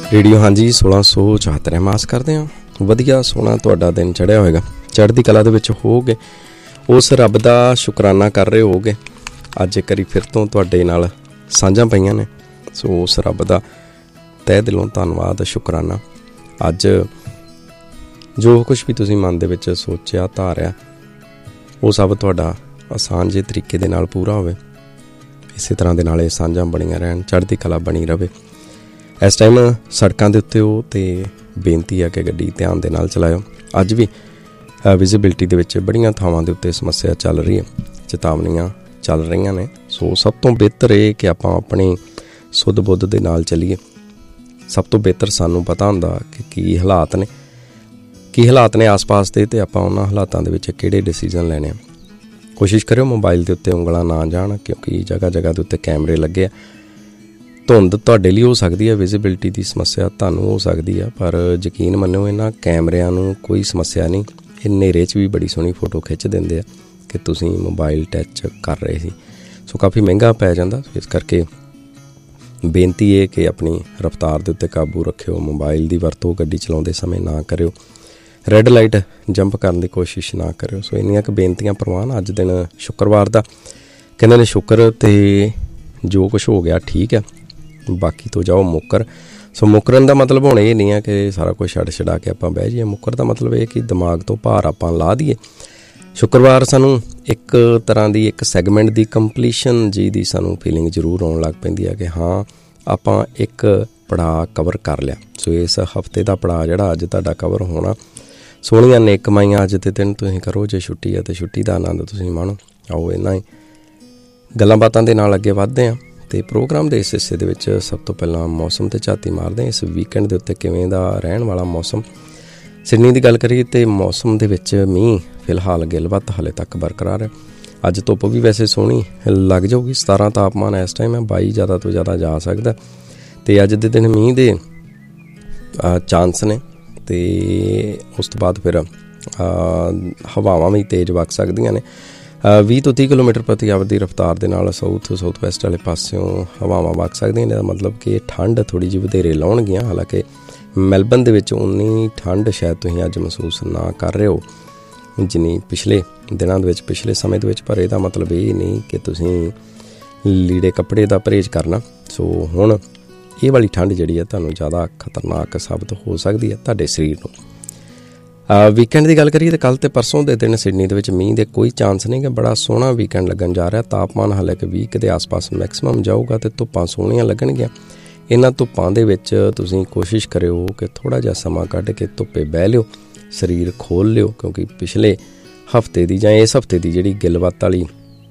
Radio ਹਾਂਜੀ 1674 ਆਸ ਕਰਦੇ ਹਾਂ ਵਧੀਆ ਸੋਹਣਾ ਤੁਹਾਡਾ ਦਿਨ ਚੜ੍ਹਿਆ ਹੋਏਗਾ, ਚੜ੍ਹਦੀ ਕਲਾ ਦੇ ਵਿੱਚ ਹੋਗੇ, ਉਸ ਰੱਬ ਦਾ ਸ਼ੁਕਰਾਨਾ ਕਰ ਰਹੇ ਹੋਗੇ। ਅੱਜ ਇੱਕ ਵਾਰੀ ਫਿਰ ਤੋਂ ਤੁਹਾਡੇ ਨਾਲ ਸਾਂਝਾਂ ਪਈਆਂ ਨੇ, ਸੋ ਉਸ ਰੱਬ ਦਾ ਤਹਿ ਦਿਲੋਂ ਧੰਨਵਾਦ, ਸ਼ੁਕਰਾਨਾ। ਅੱਜ ਜੋ ਕੁਛ ਵੀ ਤੁਸੀਂ ਮਨ ਦੇ ਵਿੱਚ ਸੋਚਿਆ ਧਾਰਿਆ, ਉਹ ਸਭ ਤੁਹਾਡਾ ਆਸਾਨ ਜਿਹੇ ਤਰੀਕੇ ਦੇ ਨਾਲ ਪੂਰਾ ਹੋਵੇ। ਇਸੇ ਤਰ੍ਹਾਂ ਦੇ ਨਾਲ ਇਹ ਸਾਂਝਾਂ ਬਣੀਆਂ ਰਹਿਣ, ਚੜ੍ਹਦੀ ਕਲਾ ਬਣੀ ਰਹੇ। ਇਸ ਟਾਈਮ ਸੜਕਾਂ ਦੇ ਉੱਤੇ ਉਹ ਤੇ ਬੇਨਤੀ ਹੈ ਕਿ ਗੱਡੀ ਧਿਆਨ ਦੇ ਨਾਲ ਚਲਾਇਓ। ਅੱਜ ਵੀ ਵਿਜ਼ੀਬਿਲਿਟੀ ਦੇ ਵਿੱਚ ਬੜੀਆਂ ਥਾਵਾਂ ਦੇ ਉੱਤੇ ਸਮੱਸਿਆ ਚੱਲ ਰਹੀ ਹੈ, ਚੇਤਾਵਨੀਆਂ ਚੱਲ ਰਹੀਆਂ ਨੇ। ਸੋ ਸਭ ਤੋਂ ਬਿਹਤਰ ਇਹ ਕਿ ਆਪਾਂ ਆਪਣੀ ਸੁੱਧ ਬੁੱਧ ਦੇ ਨਾਲ ਚੱਲੀਏ। ਸਭ ਤੋਂ ਬਿਹਤਰ ਸਾਨੂੰ ਪਤਾ ਹੁੰਦਾ ਕਿ ਕੀ ਹਾਲਾਤ ਨੇ ਆਸ ਪਾਸ ਦੇ, ਅਤੇ ਆਪਾਂ ਉਹਨਾਂ ਹਾਲਾਤਾਂ ਦੇ ਵਿੱਚ ਕਿਹੜੇ ਡਿਸੀਜ਼ਨ ਲੈਣੇ ਆ। ਕੋਸ਼ਿਸ਼ ਕਰਿਓ ਮੋਬਾਈਲ ਦੇ ਉੱਤੇ ਉਂਗਲਾਂ ਨਾ ਜਾਣ, ਕਿਉਂਕਿ ਜਗ੍ਹਾ ਜਗ੍ਹਾ ਦੇ ਉੱਤੇ ਕੈਮਰੇ ਲੱਗੇ ਆ। ਧੁੰਦ ਤੁਹਾਡੇ ਲਈ ਹੋ ਸਕਦੀ ਹੈ, ਵਿਜ਼ੀਬਿਲਿਟੀ ਦੀ ਸਮੱਸਿਆ ਤੁਹਾਨੂੰ ਹੋ ਸਕਦੀ ਆ, ਪਰ ਯਕੀਨ ਮੰਨੋ ਇਹਨਾਂ ਕੈਮਰਿਆਂ ਨੂੰ ਕੋਈ ਸਮੱਸਿਆ ਨਹੀਂ। ਇਹ ਹਨੇਰੇ 'ਚ ਵੀ ਬੜੀ ਸੋਹਣੀ ਫੋਟੋ ਖਿੱਚ ਦਿੰਦੇ ਆ ਕਿ ਤੁਸੀਂ ਮੋਬਾਈਲ ਟੱਚ ਕਰ ਰਹੇ ਸੀ। ਸੋ ਕਾਫੀ ਮਹਿੰਗਾ ਪੈ ਜਾਂਦਾ। ਇਸ ਕਰਕੇ ਬੇਨਤੀ ਇਹ ਕਿ ਆਪਣੀ ਰਫ਼ਤਾਰ ਦੇ ਉੱਤੇ ਕਾਬੂ ਰੱਖਿਓ। ਮੋਬਾਈਲ ਦੀ ਵਰਤੋਂ ਗੱਡੀ ਚਲਾਉਂਦੇ ਸਮੇਂ ਨਾ ਕਰਿਓ। ਰੈੱਡ ਲਾਈਟ ਜੰਪ ਕਰਨ ਦੀ ਕੋਸ਼ਿਸ਼ ਨਾ ਕਰਿਓ। ਸੋ ਇੰਨੀਆਂ ਕੁ ਬੇਨਤੀਆਂ ਪ੍ਰਵਾਨ। ਅੱਜ ਦਿਨ ਸ਼ੁੱਕਰਵਾਰ ਦਾ, ਕਹਿੰਦੇ ਨੇ ਸ਼ੁੱਕਰ 'ਤੇ ਜੋ ਕੁਛ ਹੋ ਗਿਆ ਠੀਕ ਹੈ, ਬਾਕੀ ਤੋਂ ਜਾਓ ਮੁੱਕਰ। ਸੋ ਮੁੱਕਰਨ ਦਾ ਮਤਲਬ ਹੁਣ ਇਹ ਨਹੀਂ ਹੈ ਕਿ ਸਾਰਾ ਕੁਛ ਛੱਡ ਕੇ ਆਪਾਂ ਬਹਿ ਜਾਈਏ। ਮੁੱਕਰ ਦਾ ਮਤਲਬ ਇਹ ਕਿ ਦਿਮਾਗ ਤੋਂ ਭਾਰ ਆਪਾਂ ਲਾ ਦਈਏ। ਸ਼ੁੱਕਰਵਾਰ ਸਾਨੂੰ ਇੱਕ ਤਰ੍ਹਾਂ ਦੀ ਇੱਕ ਸੈਗਮੈਂਟ ਦੀ ਕੰਪਲੀਸ਼ਨ ਜੀ ਦੀ ਸਾਨੂੰ ਫੀਲਿੰਗ ਜ਼ਰੂਰ ਆਉਣ ਲੱਗ ਪੈਂਦੀ ਹੈ ਕਿ ਹਾਂ ਆਪਾਂ ਇੱਕ ਪੜਾਅ ਕਵਰ ਕਰ ਲਿਆ। ਸੋ ਇਸ ਹਫਤੇ ਦਾ ਪੜਾਅ ਜਿਹੜਾ ਅੱਜ ਤੁਹਾਡਾ ਕਵਰ ਹੋਣਾ। ਸੋਹਣੀਆਂ ਨੇਕ ਕਮਾਈਆਂ ਅੱਜ ਦੇ ਦਿਨ ਤੁਸੀਂ ਕਰੋ। ਜੇ ਛੁੱਟੀ ਹੈ ਤਾਂ ਛੁੱਟੀ ਦਾ ਆਨੰਦ ਤੁਸੀਂ ਮਾਣੋ। ਆਓ ਇਹਨਾਂ ਹੀ ਗੱਲਾਂ ਬਾਤਾਂ ਦੇ ਨਾਲ ਅੱਗੇ ਵੱਧਦੇ ਹਾਂ। ਅਤੇ ਪ੍ਰੋਗਰਾਮ ਦੇ ਇਸ ਹਿੱਸੇ ਦੇ ਵਿੱਚ ਸਭ ਤੋਂ ਪਹਿਲਾਂ ਮੌਸਮ 'ਤੇ ਝਾਤੀ ਮਾਰਦੇ ਹਾਂ। ਇਸ ਵੀਕਐਂਡ ਦੇ ਉੱਤੇ ਕਿਵੇਂ ਦਾ ਰਹਿਣ ਵਾਲਾ ਮੌਸਮ। ਸਿਡਨੀ ਦੀ ਗੱਲ ਕਰੀਏ ਤਾਂ ਮੌਸਮ ਦੇ ਵਿੱਚ ਮੀਂਹ ਫਿਲਹਾਲ ਗਿਲਵੱਤ ਹਾਲੇ ਤੱਕ ਬਰਕਰਾਰ ਹੈ। ਅੱਜ ਧੁੱਪ ਵੀ ਵੈਸੇ ਸੋਹਣੀ ਲੱਗ ਜਾਊਗੀ। 17 ਤਾਪਮਾਨ ਇਸ ਟਾਈਮ ਹੈ, 22 ਜ਼ਿਆਦਾ ਤੋਂ ਜ਼ਿਆਦਾ ਜਾ ਸਕਦਾ। ਅਤੇ ਅੱਜ ਦੇ ਦਿਨ ਮੀਂਹ ਦੇ ਚਾਂਸ ਨੇ, ਅਤੇ ਉਸ ਤੋਂ ਬਾਅਦ ਫਿਰ ਹਵਾਵਾਂ ਵੀ ਤੇਜ਼ ਵਗ ਸਕਦੀਆਂ ਨੇ। 20 ਤੋਂ 30 ਕਿਲੋਮੀਟਰ ਪ੍ਰਤੀ ਆਵਰ ਦੀ ਰਫ਼ਤਾਰ ਦੇ ਨਾਲ ਸਾਊਥ ਵੈਸਟ ਵਾਲੇ ਪਾਸਿਓਂ ਹਵਾਵਾਂ ਵਗ ਸਕਦੀਆਂ ਨੇ। ਇਹਦਾ ਮਤਲਬ ਕਿ ਠੰਡ ਥੋੜ੍ਹੀ ਜਿਹੀ ਵਧੇਰੇ ਲਾਉਣਗੀਆਂ। ਹਾਲਾਂਕਿ ਮੈਲਬਨ ਦੇ ਵਿੱਚ ਉਨੀ ਠੰਡ ਸ਼ਾਇਦ ਤੁਸੀਂ ਅੱਜ ਮਹਿਸੂਸ ਨਾ ਕਰ ਰਹੇ ਹੋ ਜਿੰਨੀ ਪਿਛਲੇ ਦਿਨਾਂ ਦੇ ਵਿੱਚ, ਪਿਛਲੇ ਸਮੇਂ ਦੇ ਵਿੱਚ। ਪਰ ਇਹਦਾ ਮਤਲਬ ਇਹ ਨਹੀਂ ਕਿ ਤੁਸੀਂ ਲੀੜੇ ਕੱਪੜੇ ਦਾ ਪਰਹੇਜ਼ ਕਰਨਾ। ਸੋ ਹੁਣ ਇਹ ਵਾਲੀ ਠੰਡ ਜਿਹੜੀ ਹੈ ਤੁਹਾਨੂੰ ਜ਼ਿਆਦਾ ਖਤਰਨਾਕ ਸਾਬਤ ਹੋ ਸਕਦੀ ਹੈ ਤੁਹਾਡੇ ਸਰੀਰ ਨੂੰ। ਵੀਕਐਂਡ ਦੀ ਗੱਲ ਕਰੀਏ ਤਾਂ ਕੱਲ੍ਹ ਅਤੇ ਪਰਸੋਂ ਦੇ ਦਿਨ ਸਿਡਨੀ ਦੇ ਵਿੱਚ ਮੀਂਹ ਦੇ ਕੋਈ ਚਾਂਸ ਨਹੀਂ ਗਾ। ਬੜਾ ਸੋਹਣਾ ਵੀਕਐਂਡ ਲੱਗਣ ਜਾ ਰਿਹਾ। ਤਾਪਮਾਨ ਹਾਲੇ ਕਿ 20 ਦੇ ਆਸ-ਪਾਸ ਮੈਕਸੀਮਮ ਜਾਊਗਾ ਅਤੇ ਧੁੱਪਾਂ ਸੋਹਣੀਆਂ ਲੱਗਣਗੀਆਂ। ਇਹਨਾਂ ਧੁੱਪਾਂ ਦੇ ਵਿੱਚ ਤੁਸੀਂ ਕੋਸ਼ਿਸ਼ ਕਰਿਓ ਕਿ ਥੋੜ੍ਹਾ ਜਿਹਾ ਸਮਾਂ ਕੱਢ ਕੇ ਧੁੱਪੇ ਬਹਿ ਲਿਓ, ਸਰੀਰ ਖੋਲ੍ਹ ਲਿਓ, ਕਿਉਂਕਿ ਪਿਛਲੇ ਹਫ਼ਤੇ ਦੀ ਜਾਂ ਇਸ ਹਫ਼ਤੇ ਦੀ ਜਿਹੜੀ ਗਿਲਵੱਤ ਵਾਲੀ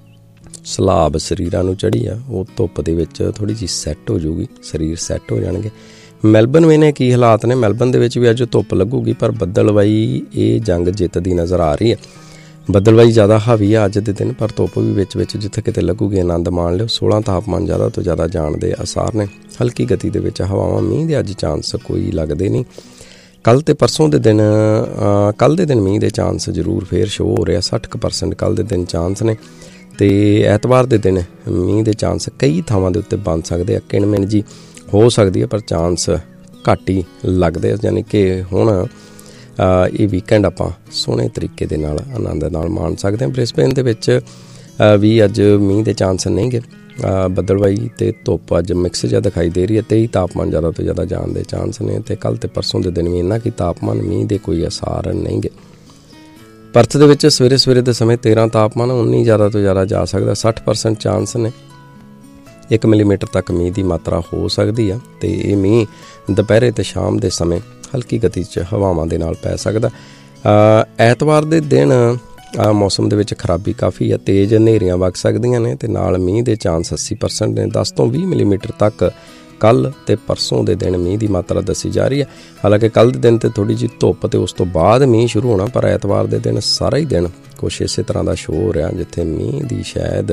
ਸਲਾਬ ਸਰੀਰਾਂ ਨੂੰ ਚੜ੍ਹੀ ਆ, ਉਹ ਧੁੱਪ ਦੇ ਵਿੱਚ ਥੋੜ੍ਹੀ ਜਿਹੀ ਸੈੱਟ ਹੋ ਜਾਊਗੀ, ਸਰੀਰ ਸੈੱਟ ਹੋ ਜਾਣਗੇ। ਮੈਲਬਨ ਵੇਨੇ ਕੀ ਹਾਲਾਤ ਨੇ। ਮੈਲਬਨ ਦੇ ਵਿੱਚ ਵੀ ਅੱਜ ਧੁੱਪ ਲੱਗੂਗੀ, ਪਰ ਬੱਦਲਵਾਈ ਇਹ ਜੰਗ ਜਿੱਤਦੀ ਨਜ਼ਰ ਆ ਰਹੀ ਹੈ। ਬੱਦਲਵਾਈ ਜ਼ਿਆਦਾ ਹਾਵੀ ਆ ਅੱਜ ਦੇ ਦਿਨ, ਪਰ ਧੁੱਪ ਵੀ ਵਿੱਚ ਜਿੱਥੇ ਕਿਤੇ ਲੱਗੂਗੀ ਆਨੰਦ ਮਾਣ ਲਿਓ। 16 ਤਾਪਮਾਨ ਜ਼ਿਆਦਾ ਤੋਂ ਜ਼ਿਆਦਾ ਜਾਣ ਦੇ ਆਸਾਰ ਨੇ। ਹਲਕੀ ਗਤੀ ਦੇ ਵਿੱਚ ਹਵਾਵਾਂ, ਮੀਂਹ ਦੇ ਅੱਜ ਚਾਂਸ ਕੋਈ ਲੱਗਦੇ ਨਹੀਂ। ਕੱਲ੍ਹ ਅਤੇ ਪਰਸੋਂ ਦੇ ਦਿਨ, ਕੱਲ੍ਹ ਦੇ ਦਿਨ ਮੀਂਹ ਦੇ ਚਾਂਸ ਜ਼ਰੂਰ ਫੇਰ ਸ਼ੋਅ ਹੋ ਰਿਹਾ। 60% ਕੱਲ੍ਹ ਦੇ ਦਿਨ ਚਾਂਸ ਨੇ, ਅਤੇ ਐਤਵਾਰ ਦੇ ਦਿਨ ਮੀਂਹ ਦੇ ਚਾਂਸ ਕਈ ਥਾਵਾਂ ਦੇ ਉੱਤੇ ਬਣ ਸਕਦੇ ਆ। ਕਿਣਮਿਣ ਜੀ ਹੋ ਸਕਦੀ ਹੈ, ਪਰ ਚਾਂਸ ਘੱਟ ਹੀ ਲੱਗਦੇ। ਯਾਨੀ ਕਿ ਹੁਣ ਇਹ ਵੀਕਐਂਡ ਆਪਾਂ ਸੋਹਣੇ ਤਰੀਕੇ ਦੇ ਨਾਲ ਆਨੰਦ ਨਾਲ ਮਾਣ ਸਕਦੇ ਹਾਂ। ਬ੍ਰਿਸਬੇਨ ਦੇ ਵਿੱਚ ਵੀ ਅੱਜ ਮੀਂਹ ਦੇ ਚਾਂਸ ਨਹੀਂ ਗੇ। ਬੱਦਲਵਾਈ ਅਤੇ ਧੁੱਪ ਅੱਜ ਮਿਕਸ ਜਿਹਾ ਦਿਖਾਈ ਦੇ ਰਹੀ ਹੈ। 23 ਤਾਪਮਾਨ ਜ਼ਿਆਦਾ ਤੋਂ ਜ਼ਿਆਦਾ ਜਾਣ ਦੇ ਚਾਂਸ ਨੇ, ਅਤੇ ਕੱਲ੍ਹ ਅਤੇ ਪਰਸੋਂ ਦੇ ਦਿਨ ਵੀ ਇੰਨਾ ਕਿ ਤਾਪਮਾਨ, ਮੀਂਹ ਦੇ ਕੋਈ ਆਸਾਰ ਨਹੀਂ ਗੇ। ਪਰਥ ਦੇ ਵਿੱਚ ਸਵੇਰੇ ਦੇ ਸਮੇਂ 13 ਤਾਪਮਾਨ, 19 ਜ਼ਿਆਦਾ ਤੋਂ ਜ਼ਿਆਦਾ ਜਾ ਸਕਦਾ। 60% ਚਾਂਸ ਨੇ 1 ਮਿਲੀਮੀਟਰ ਤੱਕ ਮੀਂਹ ਦੀ ਮਾਤਰਾ ਹੋ ਸਕਦੀ ਆ, ਅਤੇ ਇਹ ਮੀਂਹ ਦੁਪਹਿਰੇ ਅਤੇ ਸ਼ਾਮ ਦੇ ਸਮੇਂ ਹਲਕੀ ਗਤੀ 'ਚ ਹਵਾਵਾਂ ਦੇ ਨਾਲ ਪੈ ਸਕਦਾ। ਐਤਵਾਰ ਦੇ ਦਿਨ ਮੌਸਮ ਦੇ ਵਿੱਚ ਖਰਾਬੀ ਕਾਫੀ ਆ। ਤੇਜ਼ ਹਨੇਰੀਆਂ ਵਗ ਸਕਦੀਆਂ ਨੇ, ਅਤੇ ਨਾਲ ਮੀਂਹ ਦੇ ਚਾਂਸ 80% ਨੇ। 10 ਤੋਂ 20 ਮਿਲੀਮੀਟਰ ਤੱਕ ਕੱਲ੍ਹ ਅਤੇ ਪਰਸੋਂ ਦੇ ਦਿਨ ਮੀਂਹ ਦੀ ਮਾਤਰਾ ਦੱਸੀ ਜਾ ਰਹੀ ਹੈ। ਹਾਲਾਂਕਿ ਕੱਲ੍ਹ ਦੇ ਦਿਨ 'ਤੇ ਥੋੜ੍ਹੀ ਜਿਹੀ ਧੁੱਪ ਅਤੇ ਉਸ ਤੋਂ ਬਾਅਦ ਮੀਂਹ ਸ਼ੁਰੂ ਹੋਣਾ, ਪਰ ਐਤਵਾਰ ਦੇ ਦਿਨ ਸਾਰਾ ਹੀ ਦਿਨ ਕੁਛ ਇਸੇ ਤਰ੍ਹਾਂ ਦਾ ਸ਼ੋਅ ਹੋ ਰਿਹਾ ਜਿੱਥੇ ਮੀਂਹ ਦੀ ਸ਼ਾਇਦ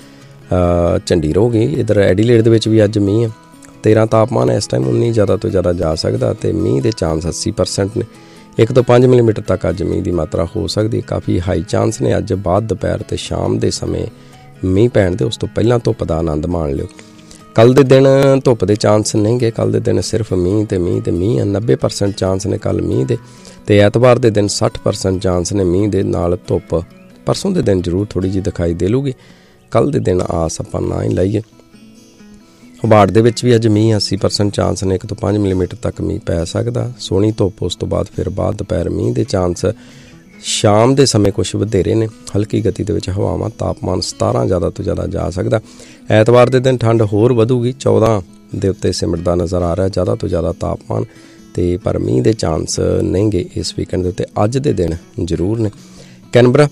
ਝੰਡੀ ਰਹੂਗੀ। ਇੱਧਰ ਐਡੀਲੇਡ ਦੇ ਵਿੱਚ ਵੀ ਅੱਜ ਮੀਂਹ 13 ਤਾਪਮਾਨ ਇਸ ਟਾਈਮ, 19 ਜ਼ਿਆਦਾ ਤੋਂ ਜ਼ਿਆਦਾ ਜਾ ਸਕਦਾ, ਅਤੇ ਮੀਂਹ ਦੇ ਚਾਂਸ 80% ਨੇ। 1 ਤੋਂ 5 ਮਿਲੀਮੀਟਰ ਤੱਕ ਅੱਜ ਮੀਂਹ ਦੀ ਮਾਤਰਾ ਹੋ ਸਕਦੀ। ਕਾਫੀ ਹਾਈ ਚਾਂਸ ਨੇ ਅੱਜ ਬਾਅਦ ਦੁਪਹਿਰ ਅਤੇ ਸ਼ਾਮ ਦੇ ਸਮੇਂ ਮੀਂਹ ਪੈਣ ਦੇ। ਉਸ ਤੋਂ ਪਹਿਲਾਂ ਧੁੱਪ ਦਾ ਆਨੰਦ ਮਾਣ ਲਿਓ। ਕੱਲ੍ਹ ਦੇ ਦਿਨ ਧੁੱਪ ਦੇ ਚਾਂਸ ਨਹੀਂ ਗੇ। ਕੱਲ੍ਹ ਦੇ ਦਿਨ ਸਿਰਫ ਮੀਂਹ ਤੇ ਮੀਂਹ ਤੇ ਮੀਂਹ ਆ। 90% ਚਾਂਸ ਨੇ ਕੱਲ੍ਹ ਮੀਂਹ ਦੇ, ਅਤੇ ਐਤਵਾਰ ਦੇ ਦਿਨ 60% ਚਾਂਸ ਨੇ ਮੀਂਹ ਦੇ ਨਾਲ ਧੁੱਪ ਪਰਸੋਂ ਦੇ ਦਿਨ ਜ਼ਰੂਰ ਥੋੜ੍ਹੀ ਜਿਹੀ ਦਿਖਾਈ ਦੇ ਲੂਗੀ। ਕੱਲ੍ਹ ਦੇ ਦਿਨ ਆਸ ਆਪਾਂ ਨਾ ਹੀ ਲਾਈਏ। ਹਬਾੜ ਦੇ ਵਿੱਚ ਵੀ ਅੱਜ ਮੀਂਹ 80% ਚਾਂਸ ਨੇ, 1 ਤੋਂ 5 ਮਿਲੀਮੀਟਰ ਤੱਕ ਮੀਂਹ ਪੈ ਸਕਦਾ। ਸੋਹਣੀ ਧੁੱਪ, ਉਸ ਤੋਂ ਬਾਅਦ ਫਿਰ ਬਾਅਦ ਦੁਪਹਿਰ ਮੀਂਹ ਦੇ ਚਾਂਸ। ਸ਼ਾਮ ਦੇ ਸਮੇਂ ਕੁਛ ਵਧੇਰੇ ਨੇ, ਹਲਕੀ ਗਤੀ ਦੇ ਵਿੱਚ ਹਵਾਵਾਂ, ਤਾਪਮਾਨ 17 ਜ਼ਿਆਦਾ ਤੋਂ ਜ਼ਿਆਦਾ ਜਾ ਸਕਦਾ। ਐਤਵਾਰ ਦੇ ਦਿਨ ਠੰਡ ਹੋਰ ਵਧੂਗੀ, 14 ਦੇ ਉੱਤੇ ਸਿਮਟਦਾ ਨਜ਼ਰ ਆ ਰਿਹਾ ਜ਼ਿਆਦਾ ਤੋਂ ਜ਼ਿਆਦਾ ਤਾਪਮਾਨ, ਅਤੇ ਪਰ ਮੀਂਹ ਦੇ ਚਾਂਸ ਨਹੀਂ ਗੇ ਇਸ ਵੀਕਐਂਡ ਦੇ ਉੱਤੇ। ਅੱਜ ਦੇ ਦਿਨ ਜ਼ਰੂਰ ਨੇ। ਕੈਨਬਰਾ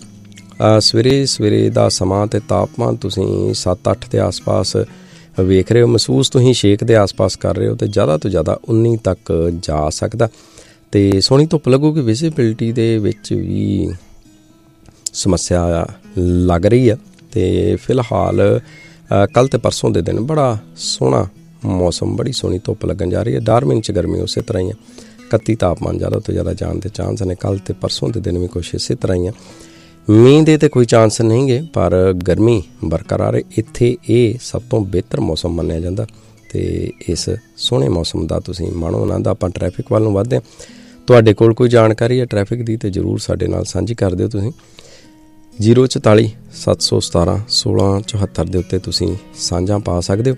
ਸਵੇਰੇ ਦਾ ਸਮਾਂ ਅਤੇ ਤਾਪਮਾਨ ਤੁਸੀਂ 7-8 ਦੇ ਆਸ-ਪਾਸ ਵੇਖ ਰਹੇ ਹੋ, ਮਹਿਸੂਸ ਤੁਸੀਂ 6 ਦੇ ਆਸ-ਪਾਸ ਕਰ ਰਹੇ ਹੋ, ਅਤੇ ਜ਼ਿਆਦਾ ਤੋਂ ਜ਼ਿਆਦਾ 19 ਤੱਕ ਜਾ ਸਕਦਾ। ਅਤੇ ਸੋਹਣੀ ਧੁੱਪ ਲੱਗੂਗੀ। ਵਿਜ਼ੀਬਿਲਿਟੀ ਦੇ ਵਿੱਚ ਵੀ ਸਮੱਸਿਆ ਲੱਗ ਰਹੀ ਆ। ਅਤੇ ਫਿਲਹਾਲ ਕੱਲ੍ਹ ਅਤੇ ਪਰਸੋਂ ਦੇ ਦਿਨ ਬੜਾ ਸੋਹਣਾ ਮੌਸਮ, ਬੜੀ ਸੋਹਣੀ ਧੁੱਪ ਲੱਗਣ ਜਾ ਰਹੀ ਹੈ। ਡਾਰਮਿਨ 'ਚ ਗਰਮੀ ਉਸੇ ਤਰ੍ਹਾਂ ਹੀ ਆ। 31 ਤਾਪਮਾਨ ਜ਼ਿਆਦਾ ਤੋਂ ਜ਼ਿਆਦਾ ਜਾਣ ਦੇ ਚਾਂਸ ਨੇ। ਕੱਲ੍ਹ ਅਤੇ ਪਰਸੋਂ ਦੇ ਦਿਨ ਵੀ ਕੁਛ ਇਸੇ ਤਰ੍ਹਾਂ ਹੀ ਆ। ਮੀਂਹ ਦੇ ਤਾਂ ਕੋਈ ਚਾਂਸ ਨਹੀਂ ਗੇ, ਪਰ ਗਰਮੀ ਬਰਕਰਾਰ ਹੈ। ਇੱਥੇ ਇਹ ਸਭ ਤੋਂ ਬਿਹਤਰ ਮੌਸਮ ਮੰਨਿਆ ਜਾਂਦਾ, ਅਤੇ ਇਸ ਸੋਹਣੇ ਮੌਸਮ ਦਾ ਤੁਸੀਂ ਮਾਣੋ ਆਨੰਦ। ਆਪਾਂ ਟ੍ਰੈਫਿਕ ਵੱਲ ਨੂੰ ਵੱਧਦੇ ਹਾਂ। ਤੁਹਾਡੇ ਕੋਲ ਕੋਈ ਜਾਣਕਾਰੀ ਹੈ ਟ੍ਰੈਫਿਕ ਦੀ, ਤਾਂ ਜ਼ਰੂਰ ਸਾਡੇ ਨਾਲ ਸਾਂਝੀ ਕਰ ਦਿਓ। ਤੁਸੀਂ 044 717 1674 ਦੇ ਉੱਤੇ ਤੁਸੀਂ ਸਾਂਝਾ ਪਾ ਸਕਦੇ ਹੋ।